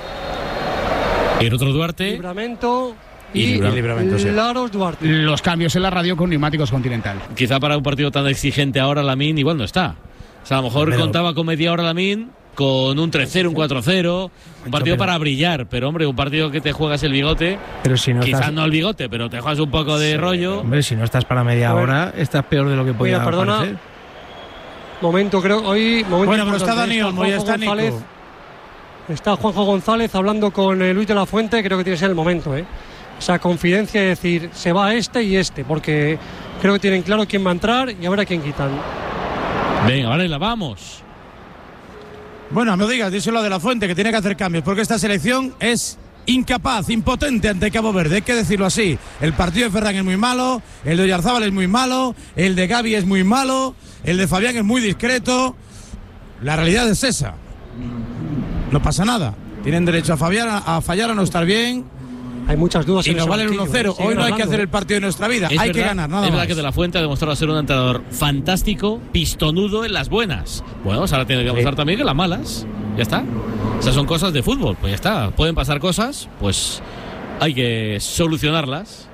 y el otro Duarte, Libramento y, y Libra- Libramento, sí. Laros Duarte. Los cambios en la radio con Neumáticos Continental. Quizá para un partido tan exigente ahora Lamine igual no está. O sea, a lo mejor pero... contaba con media hora Lamine, con un tres cero, un cuatro cero, un partido pero... para brillar, pero hombre, un partido que te juegas el bigote, pero si no quizás estás... no el bigote, pero te juegas un poco de sí, rollo. Hombre, si no estás para media hora, estás peor de lo que podía perdona. parecer. Momento, creo, hoy... Momento bueno, pero está Dani Olmo, ya está Nico. Está Juanjo González hablando con eh, Luis de la Fuente, creo que tiene que ser el momento, ¿eh? O sea, confidencia de decir, se va este y este, porque creo que tienen claro quién va a entrar y a ver a quién quitan. Venga, Varela, vamos. Bueno, no digas, díselo de la Fuente, que tiene que hacer cambios, porque esta selección es incapaz, impotente ante Cabo Verde, hay que decirlo así. El partido de Ferran es muy malo, el de Oyarzábal es muy malo, el de Gavi es muy malo, el de Fabián es muy discreto. La realidad es esa. No pasa nada. Tienen derecho a, Fabián, a, a fallar, a no estar bien. Hay muchas dudas. Y nos vale el uno cero. Hoy no hay que hacer el partido de nuestra vida. Es hay verdad, que ganar, nada es más. verdad que De La Fuente ha demostrado ser un entrenador fantástico, pistonudo en las buenas. Bueno, pues ahora tiene que demostrar sí. también que las malas. Ya está. Esas son cosas de fútbol. Pues ya está. Pueden pasar cosas, pues hay que solucionarlas.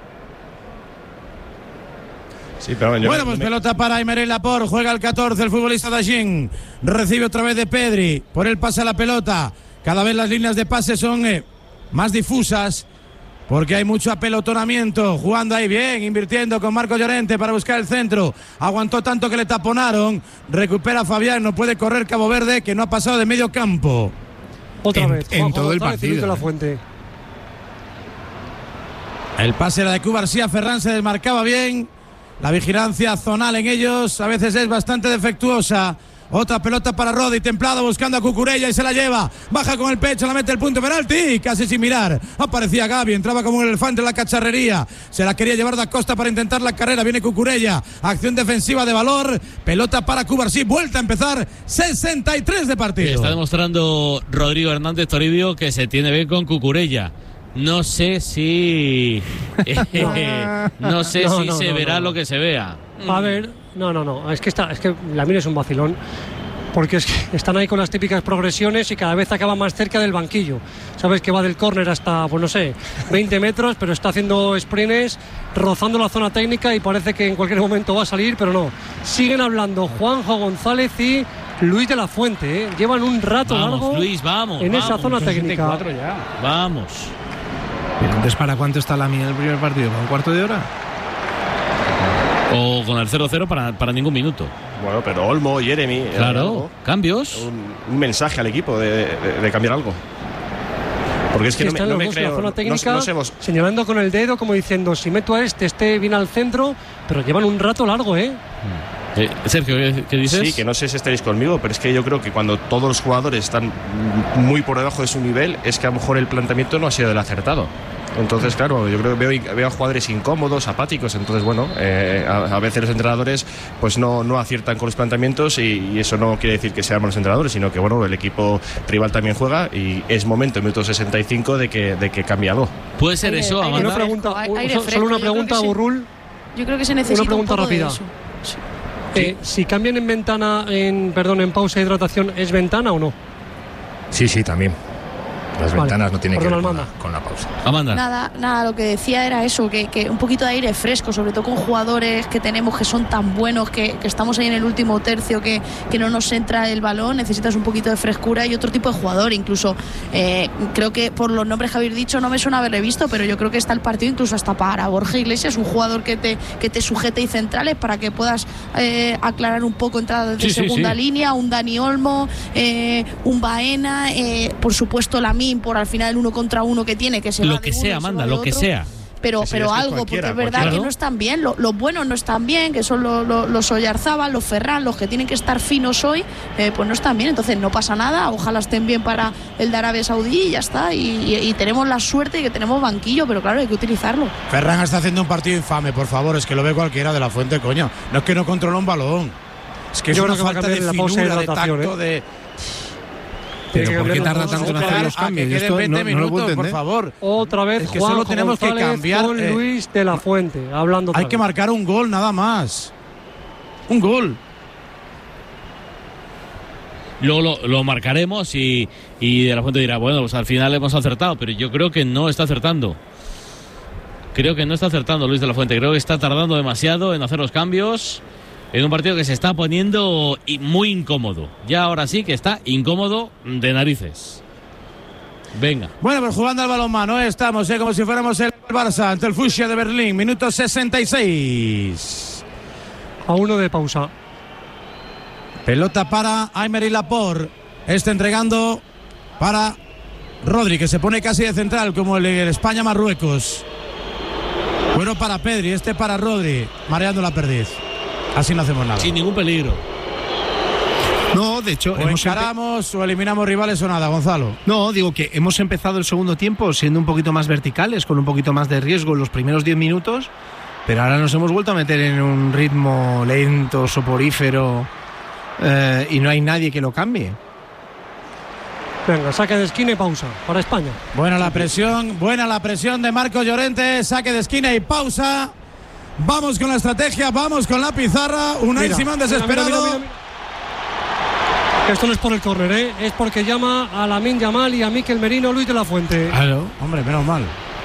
Sí, pero bueno, bueno pues me... pelota para Aymeric Laporte. Juega el catorce, el futbolista Dajin. Recibe otra vez de Pedri. Por él pasa la pelota. Cada vez las líneas de pase son eh, más difusas, porque hay mucho apelotonamiento. Jugando ahí bien, invirtiendo con Marco Llorente para buscar el centro. Aguantó tanto que le taponaron. Recupera Fabián, no puede correr Cabo Verde, que no ha pasado de medio campo. Otra en, vez, en Juanjo, todo el otra partido. Vez La Fuente. El pase era de Cuba García, Ferran se desmarcaba bien. La vigilancia zonal en ellos a veces es bastante defectuosa. Otra pelota para Rodri, templado, buscando a Cucurella y se la lleva. Baja con el pecho, la mete el punto penalti, casi sin mirar. Aparecía Gavi, entraba como un elefante en la cacharrería. Se la quería llevar Da Costa para intentar la carrera. Viene Cucurella, acción defensiva de valor. Pelota para Cubarsí, vuelta a empezar. sesenta y tres de partido. Está demostrando Rodrigo Hernández Toribio que se tiene bien con Cucurella. No sé si eh, no sé no, si no, se no, verá no. lo que se vea. A ver, no, no, no. Es que está, es que Lamine es un vacilón. Porque es que están ahí con las típicas progresiones y cada vez acaba más cerca del banquillo. Sabes que va del córner hasta, pues no sé, veinte metros, pero está haciendo sprints, rozando la zona técnica y parece que en cualquier momento va a salir, pero no. Siguen hablando Juanjo González y Luis de la Fuente, ¿eh? Llevan un rato vamos, largo Luis, vamos, en vamos, esa zona técnica. Ya. Vamos. Entonces, ¿para cuánto está la mía en el primer partido? ¿Para un cuarto de hora? O con el cero cero para, para ningún minuto. Bueno, pero Olmo, Jeremy. Claro, algo, cambios. Un, un mensaje al equipo de, de, de cambiar algo. Porque es que, que no me, no me creo. La zona técnica, no, no hemos... señalando con el dedo, como diciendo: si meto a este, este viene al centro, pero llevan un rato largo, ¿eh? Eh, Sergio, ¿qué, ¿qué dices? Sí, que no sé si estaréis conmigo, pero es que yo creo que cuando todos los jugadores están muy por debajo de su nivel, es que a lo mejor el planteamiento no ha sido el acertado. Entonces, claro, yo creo que veo, veo a jugadores incómodos, apáticos. Entonces, bueno, eh, a, a veces los entrenadores pues no, no aciertan con los planteamientos y, y eso no quiere decir que seamos los entrenadores, sino que, bueno, el equipo rival también juega y es momento, en minuto sesenta y cinco, de que, de que cambie algo. ¿Puede ser Aire, eso, aire Amanda? Una pregunta, Aire so, fresco, solo una yo creo pregunta, que se- Burrul. Yo creo que se necesita Una pregunta un poco de rápida. eso. Sí. Eh, si cambian en ventana, en perdón, en pausa de hidratación, ¿es ventana o no? Sí, sí, también. Las Vale. ventanas no tienen que Perdón, ver con la, Amanda. con la pausa. Amanda. Nada, nada, lo que decía era eso, que, que un poquito de aire fresco, sobre todo con jugadores que tenemos que son tan buenos, que, que estamos ahí en el último tercio, que, que no nos entra el balón, necesitas un poquito de frescura y otro tipo de jugador. Incluso eh, creo que por los nombres que habéis dicho no me suena haberle visto, pero yo creo que está el partido incluso hasta para Borja Iglesias, un jugador que te, que te sujete y centrales para que puedas eh, aclarar un poco entradas de Sí, sí, segunda sí. línea, un Dani Olmo, eh, un Baena, eh, por supuesto Lamine, por al final el uno contra uno que tiene, que se va Lo de que uno y sea, se Amanda, va de lo que otro. sea. Pero, Sí, sí, pero es que algo, porque cualquiera, es verdad cualquiera. que no están bien, lo- los buenos no están bien, que son los, los, los Oyarzábal, los Ferran, los que tienen que estar finos hoy, eh, pues no están bien, entonces no pasa nada, ojalá estén bien para el de Arabia Saudí y ya está, y, y- y tenemos la suerte de que tenemos banquillo, pero claro, hay que utilizarlo. Ferran está haciendo un partido infame, por favor, es que lo ve cualquiera de la Fuente, coño. No es que no controla un balón. Es que es Yo una creo que va a falta de cambiar en la pausa de finura, de hidratación, tacto, ¿eh? de... Pero que ¿por qué cambiar tarda los tanto en dos. hacer los a que cambios? queden Esto veinte no, no lo puedo minutos, por entender. favor. Otra vez Es que Juanjo solo tenemos que González cambiar, con eh, Luis de la Fuente, hablando otra Hay que vez. marcar un gol, nada más. Un gol. Luego lo, lo marcaremos y, y De La Fuente dirá, bueno, pues al final hemos acertado, pero yo creo que no está acertando. Creo que no está acertando Luis De La Fuente, creo que está tardando demasiado en hacer los cambios en un partido que se está poniendo i- muy incómodo. Ya ahora sí que está incómodo de narices. Venga. Bueno, pues jugando al balonmano, ¿eh? Estamos ¿eh? como si fuéramos el Barça ante el Fuchsia de Berlín, minuto sesenta y seis. A uno de pausa. Pelota para Aymeric Laporte. Este entregando para Rodri, que se pone casi de central, como el, el España-Marruecos. Bueno para Pedri, este para Rodri, mareando la perdiz. Así no hacemos nada. Sin ningún peligro. No, de hecho, o hemos encaramos o eliminamos rivales o nada, Gonzalo. No, digo que hemos empezado el segundo tiempo siendo un poquito más verticales, con un poquito más de riesgo en los primeros diez minutos, pero ahora nos hemos vuelto a meter en un ritmo lento, soporífero, eh, y no hay nadie que lo cambie. Venga, saque de esquina y pausa para España. Buena la presión, buena la presión de Marcos Llorente, saque de esquina y pausa. Vamos con la estrategia, vamos con la pizarra. Unai Simón desesperado. Mira, mira, mira, mira. Esto no es por el córner, ¿eh? Es porque llama a Lamine Yamal y a Mikel Merino Luis de la Fuente. Claro, hombre, menos mal.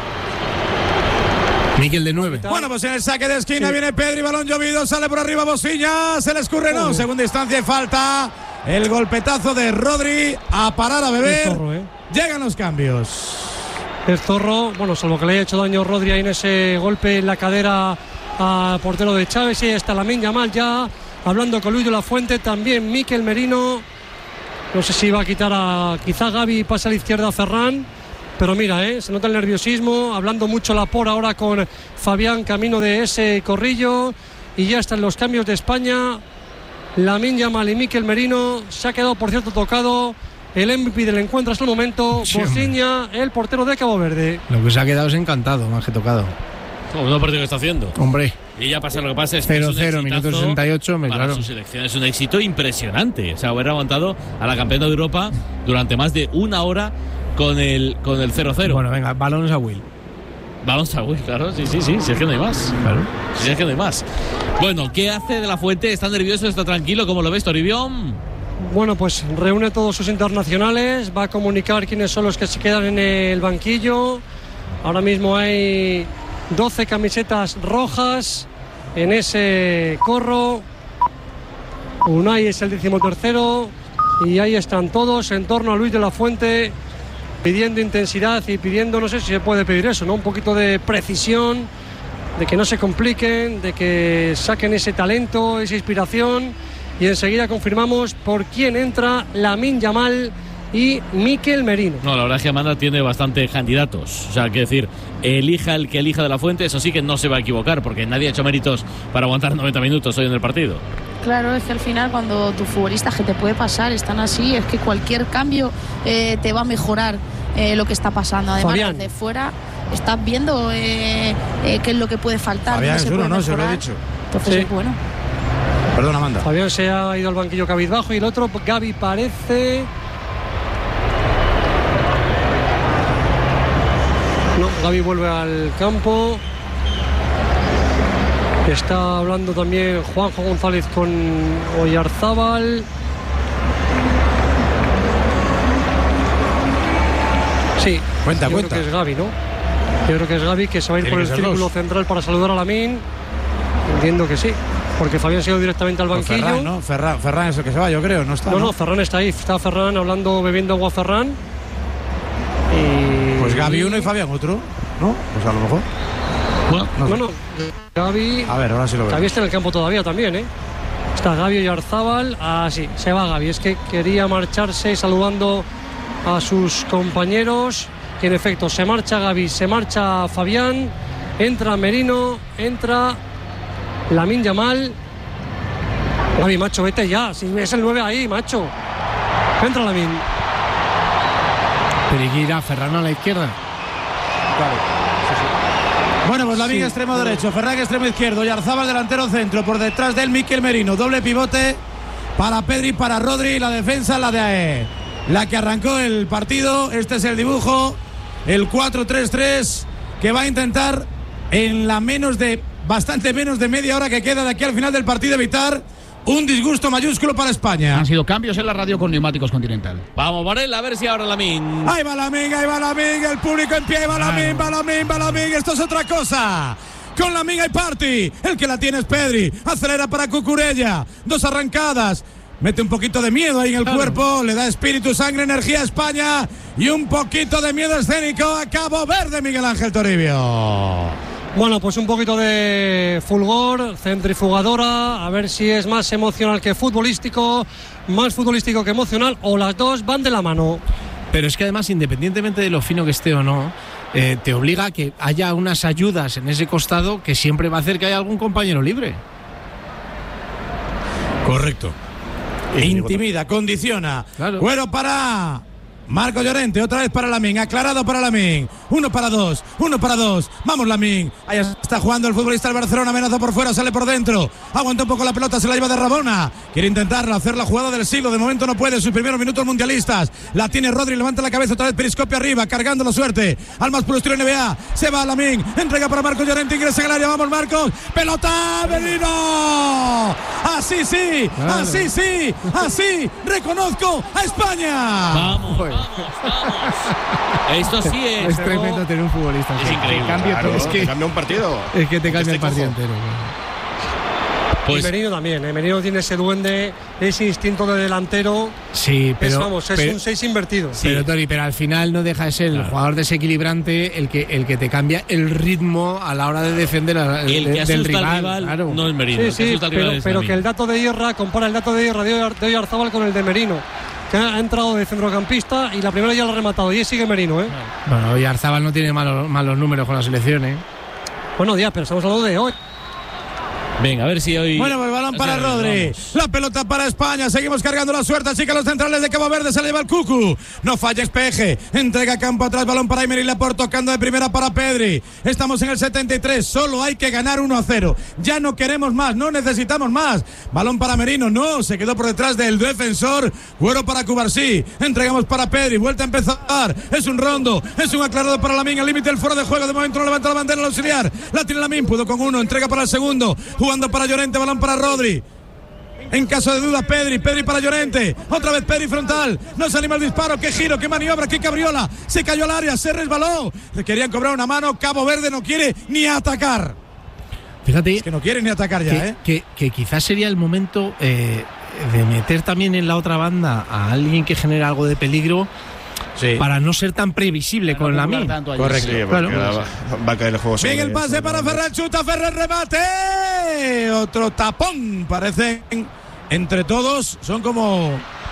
Mikel de nueve. Bueno, pues en el saque de esquina sí. viene Pedri, balón llovido, sale por arriba Bosiña, se le escurre, no, oh. segunda instancia y falta. El golpetazo de Rodri, a parar a beber. Zorro, ¿eh? Llegan los cambios. El Zorro, bueno, salvo que le haya hecho daño Rodri ahí en ese golpe en la cadera al portero de Chávez, y está Lamine Yamal ya hablando con Luis de la Fuente, también Mikel Merino. No sé si va a quitar a quizá Gavi y pasa a la izquierda a Ferran, pero mira, ¿eh? Se nota el nerviosismo, hablando mucho la por ahora con Fabián camino de ese corrillo, y ya están los cambios de España. Lamine Yamal y Mikel Merino. Se ha quedado, por cierto, tocado el M V P del encuentro hasta el momento, sí, Bosiña, el portero de Cabo Verde. Lo que se ha quedado es encantado, más que tocado. Como no partido que está haciendo. Hombre. Y ya pasa lo que pasa es que cero cero, minuto sesenta y ocho, me para claro. su selección es un éxito impresionante. O sea, haber aguantado a la campeona de Europa durante más de una hora con el con el cero cero. Bueno, venga, balones a Will. Balones a Will, claro, sí, sí, sí, si es que no hay más. Claro. Si es que no hay más. Bueno, ¿qué hace de la Fuente? ¿Está nervioso? ¿Está tranquilo? ¿Cómo lo ves, Toribión? Bueno, pues reúne todos sus internacionales, va a comunicar quiénes son los que se quedan en el banquillo. Ahora mismo hay doce camisetas rojas en ese corro. Unai es el decimotercero y ahí están todos en torno a Luis de la Fuente, pidiendo intensidad y pidiendo, no sé si se puede pedir eso, ¿no? Un poquito de precisión, de que no se compliquen, de que saquen ese talento, esa inspiración. Y enseguida confirmamos por quién entra Lamine Yamal y Mikel Merino. No, la verdad es que Amanda tiene bastantes candidatos. O sea, que decir, elija el que elija de la Fuente, eso sí que no se va a equivocar, porque nadie ha hecho méritos para aguantar noventa minutos hoy en el partido. Claro, es que al final cuando tus futbolistas, que te puede pasar, están así, es que cualquier cambio eh, te va a mejorar eh, lo que está pasando. Además, Fabián. desde fuera estás viendo eh, eh, qué es lo que puede faltar. Fabián es uno, no, se lo he mejorar. dicho. Entonces, Sí. es bueno. Perdón, Amanda. Fabián se ha ido al banquillo cabizbajo y el otro, Gavi, parece... No, Gavi vuelve al campo. Está hablando también Juanjo González con Oyarzábal. Sí, Cuenta, yo cuenta. creo que es Gavi, ¿no? Yo creo que es Gavi, que se va a ir Tiene por el que ser círculo dos. central para saludar a Lamine. Entiendo que sí, porque Fabián se ha ido directamente al Pues banquillo. Ferran, ¿no? Ferran, Ferran es el que se va, yo creo, no está. No, No, no, Ferran está ahí. Está Ferran hablando, bebiendo agua Ferran. Y... Pues Gavi uno y Fabián otro, ¿no? Pues a lo mejor. Bueno, No sé. No, no, Gavi... A ver, ahora sí lo veo. Gavi está en el campo todavía también, ¿eh? Está Gavi y Arzábal. Ah, sí, se va Gavi. Es que quería marcharse saludando a sus compañeros. Y en efecto, se marcha Gavi, se marcha Fabián. Entra Merino, entra Lamine Yamal. Gavi, macho, vete ya. Si es el nueve ahí, macho. Entra Lamine. Periquira, Ferran a la izquierda. Bueno, pues Lamine Sí. extremo derecho, Ferran extremo izquierdo y Arzábal delantero centro. Por detrás del Mikel Merino. Doble pivote para Pedri, para Rodri. La defensa, la de la que arrancó el partido. Este es el dibujo. El cuatro tres tres que va a intentar en la menos de, bastante menos de media hora que queda de aquí al final del partido, evitar un disgusto mayúsculo para España. Han sido cambios en la radio con Neumáticos Continental. Vamos, Varela, a ver si ahora Lamine. Ahí va Lamine, ahí va Lamine, el público en pie, ahí va Lamine, va Lamine, va Lamine, esto es otra cosa. Con Lamine hay party, el que la tiene es Pedri, acelera para Cucurella, dos arrancadas, mete un poquito de miedo ahí en el Claro. cuerpo, le da espíritu, sangre, energía a España y un poquito de miedo escénico a Cabo Verde, Miguel Ángel Toribio. Bueno, pues un poquito de fulgor, centrifugadora, a ver si es más emocional que futbolístico, más futbolístico que emocional, o las dos van de la mano. Pero es que además, independientemente de lo fino que esté o no, eh, te obliga a que haya unas ayudas en ese costado que siempre va a hacer que haya algún compañero libre. Correcto. Intimida, condiciona. Claro. Cuero para Marco Llorente, otra vez para Lamine, aclarado para Lamine. Uno para dos, uno para dos. Vamos Lamine. Ahí está jugando el futbolista del Barcelona, amenaza por fuera, sale por dentro. Aguanta un poco la pelota, se la lleva de Rabona. Quiere intentarla, hacer la jugada del siglo. De momento no puede, sus primeros minutos mundialistas. La tiene Rodri, levanta la cabeza, otra vez Periscopio arriba, cargando la suerte. Al más puro estilo N B A. Se va Lamine, entrega para Marco Llorente, ingresa en el área. Vamos Marcos, pelota, Merino. Así sí, claro. así sí, así reconozco a España. Vamos, vamos, vamos. Esto sí es. Es tremendo tener un futbolista. Es increíble. Cambia, claro, es que te cambia un partido. Es que te cambia el partido entero. Pues, y Merino también, ¿eh? Merino tiene ese duende, ese instinto de delantero. Sí, pero. Es, vamos, es pero, un seis invertido. Sí. Pero, Tori, pero al final no deja de ser claro. el jugador desequilibrante el que, el que te cambia el ritmo a la hora de defender a, el de, que del rival. rival claro. No es Merino. Sí, sí, que pero, pero que el dato de Ierra, compara el dato de Ierra de Oyarzábal con el de Merino. Que ha entrado de centrocampista y la primera ya lo ha rematado. Y sigue Merino, ¿eh? Bueno, Oyarzábal no tiene malos, malos números con la selección, ¿eh? Bueno, ya, pero estamos hablando de hoy. Venga, a ver si hoy. Bueno, pues balón para Rodri. La pelota para España. Seguimos cargando la suerte. Así que los centrales de Cabo Verde se le lleva el Cucu. No falla Espeje. Entrega campo atrás. Balón para Aymeric Laporte. Tocando de primera para Pedri. Estamos en el setenta y tres. Solo hay que ganar uno a cero. Ya no queremos más. No necesitamos más. Balón para Merino. No. Se quedó por detrás del defensor. Güero para Cubarsí. Entregamos para Pedri. Vuelta a empezar. Es un rondo. Es un aclarado para Lamine. Al límite del fuera de juego. De momento no levanta la bandera al auxiliar. La tiene Lamine. Pudo con uno. Entrega para el segundo. Jugando para Llorente, balón para Rodri. En caso de duda, Pedri, Pedri para Llorente. Otra vez Pedri frontal. No se anima el disparo. Qué giro, qué maniobra, qué cabriola. Se cayó al área, se resbaló. Le querían cobrar una mano. Cabo Verde no quiere ni atacar. Fíjate. Es que no quiere ni atacar ya, que, ¿eh? Que, que quizás sería el momento eh, de meter también en la otra banda a alguien que genera algo de peligro. Sí. Para no ser tan previsible con la mí. Correcto. Sí, claro. va, va a caer el juego. Bien el pase para Ferran, chuta Ferran, remate. Otro tapón. Parecen entre todos, son como.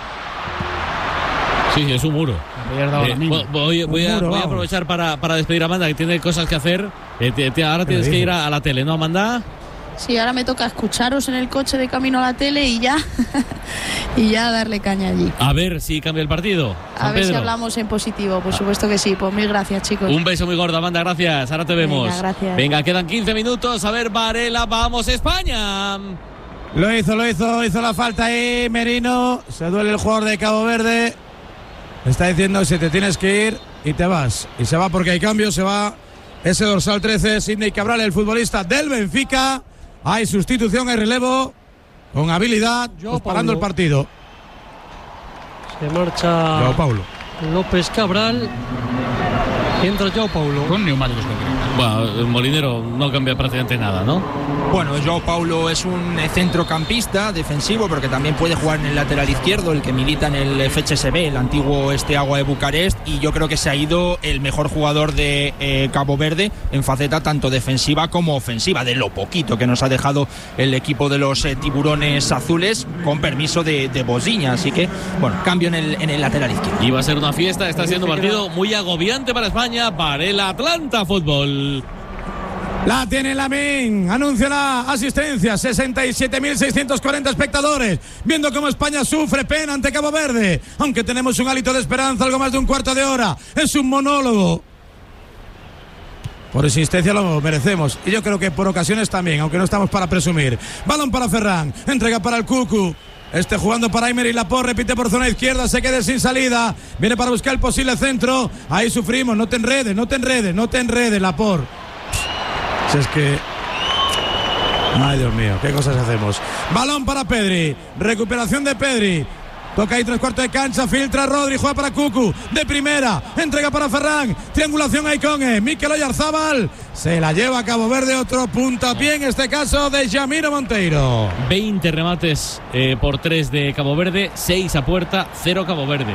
Sí, es un muro. Eh, voy, voy, a, voy a aprovechar para, para despedir a Amanda, que tiene cosas que hacer. Eh, te, te, ahora tienes que ir a, a la tele, ¿no, Amanda? Sí, ahora me toca escucharos en el coche de camino a la tele y ya y ya darle caña allí. A ver si cambia el partido. San a ver Pedro. Si hablamos en positivo, por supuesto que sí. Pues mil gracias, chicos. Un beso muy gordo, Amanda, gracias. Ahora te vemos. Venga, gracias. Venga, quedan quince minutos. A ver, Varela, vamos España. Lo hizo, lo hizo, hizo la falta ahí, Merino. Se duele el jugador de Cabo Verde. Está diciendo si te tienes que ir y te vas. Y se va porque hay cambio, se va ese dorsal trece, Sidney Cabral, el futbolista del Benfica. Hay sustitución, hay relevo con habilidad, pues parando el partido. Se marcha Joao Paulo. López Cabral. Entra Joao Paulo. Con neumáticos concretos. Bueno, el Molinero no cambia prácticamente nada, ¿no? Bueno, Joao Paulo es un centrocampista defensivo, pero que también puede jugar en el lateral izquierdo, el que milita en el F H S B, el antiguo Steaua de Bucarest, y yo creo que se ha ido el mejor jugador de eh, Cabo Verde en faceta tanto defensiva como ofensiva, de lo poquito que nos ha dejado el equipo de los eh, tiburones azules, con permiso de, de Bosiña. Así que, bueno, cambio en el, en el lateral izquierdo. Y va a ser una fiesta, está siendo un partido muy agobiante para España, para el Atlanta Fútbol. La tiene Lamine, anuncia la asistencia, sesenta y siete mil seiscientos cuarenta espectadores, viendo cómo España sufre pena ante Cabo Verde, aunque tenemos un hálito de esperanza, algo más de un cuarto de hora, es un monólogo. Por existencia lo merecemos, y yo creo que por ocasiones también, aunque no estamos para presumir. Balón para Ferran, entrega para el Cucu. Este jugando para Aymeric Laporte, repite por zona izquierda, se queda sin salida, viene para buscar el posible centro, ahí sufrimos, no te enredes, no te enredes, no te enredes, Laporte. Si es que... Ay, Dios mío, qué cosas hacemos. Balón para Pedri, recuperación de Pedri. Toca ahí tres cuartos de cancha, filtra Rodri, juega para Cucu, de primera, entrega para Ferran, triangulación ahí con eh, Mikel Oyarzábal, se la lleva a Cabo Verde, otro puntapié en este caso de Yamiro Monteiro. veinte remates eh, por tres de Cabo Verde, seis a puerta, cero Cabo Verde.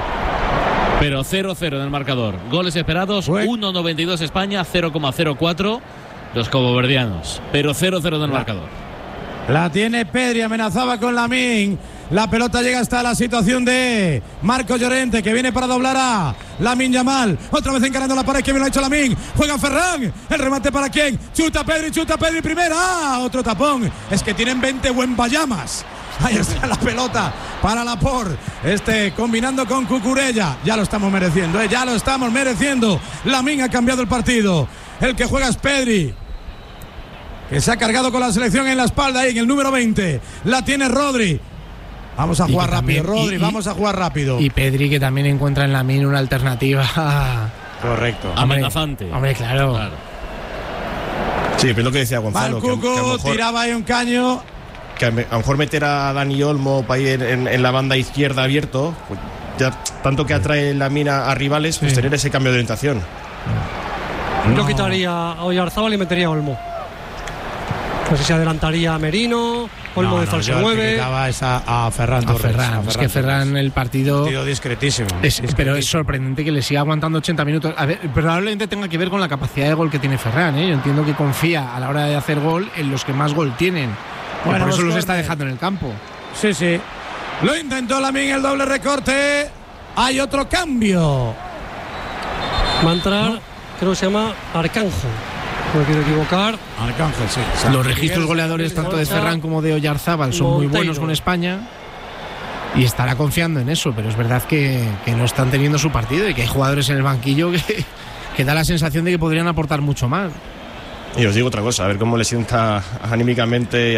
Pero cero cero en el marcador. Goles esperados, uno noventa y dos España, cero coma cero cuatro los caboverdianos. Pero cero cero en el marcador. La tiene Pedri, amenazaba con Lamine. La pelota llega hasta la situación de Marco Llorente, que viene para doblar a Lamine Yamal. Otra vez encarando la pared, que bien lo ha hecho Lamine. Juega Ferran. El remate para quién. Chuta Pedri, chuta Pedri primera. Ah, otro tapón. Es que tienen veinte buen bayamas. Ahí está la pelota para Laporte. Este combinando con Cucurella. Ya lo estamos mereciendo, ¿eh? Ya lo estamos mereciendo. Lamine ha cambiado el partido. El que juega es Pedri, que se ha cargado con la selección en la espalda ahí en el número veinte. La tiene Rodri. Vamos a jugar rápido, también, Rodri, y, y, vamos a jugar rápido. Y Pedri, que también encuentra en Lamine una alternativa. Correcto. Amenazante. Hombre, hombre claro. claro. Sí, pero es lo que decía Gonzalo. Cucu, que, que a lo mejor, tiraba ahí un caño. Que a, a lo mejor meter a Dani Olmo para ir en, en, en la banda izquierda abierto, pues ya tanto que atrae Lamine a, a rivales, pues sí. tener ese cambio de orientación. No. Yo quitaría a Oyarzábal y metería a Olmo. No sé si adelantaría a Merino, Olmo no, de falso no, nueve. Quitaba esa a Ferran Torres. A Ferran. A Ferran. Es que Ferran el partido. partido discretísimo. Es, discretísimo. Pero es sorprendente que le siga aguantando ochenta minutos. A ver, probablemente tenga que ver con la capacidad de gol que tiene Ferran, ¿eh? Yo entiendo que confía a la hora de hacer gol en los que más gol tienen. Bueno, por eso los, los está dejando en el campo. Sí, sí. Lo intentó Lamine, el doble recorte. Hay otro cambio. Va a entrar, ¿no? Creo que se llama Arcángel. No me quiero equivocar. Arcángel, sí. O sea, los registros goleadores tanto de Ferran como de Oyarzábal son muy buenos con España. Y estará confiando en eso, pero es verdad que, que no están teniendo su partido y que hay jugadores en el banquillo que, que da la sensación de que podrían aportar mucho más. Y os digo otra cosa, a ver cómo le sienta anímicamente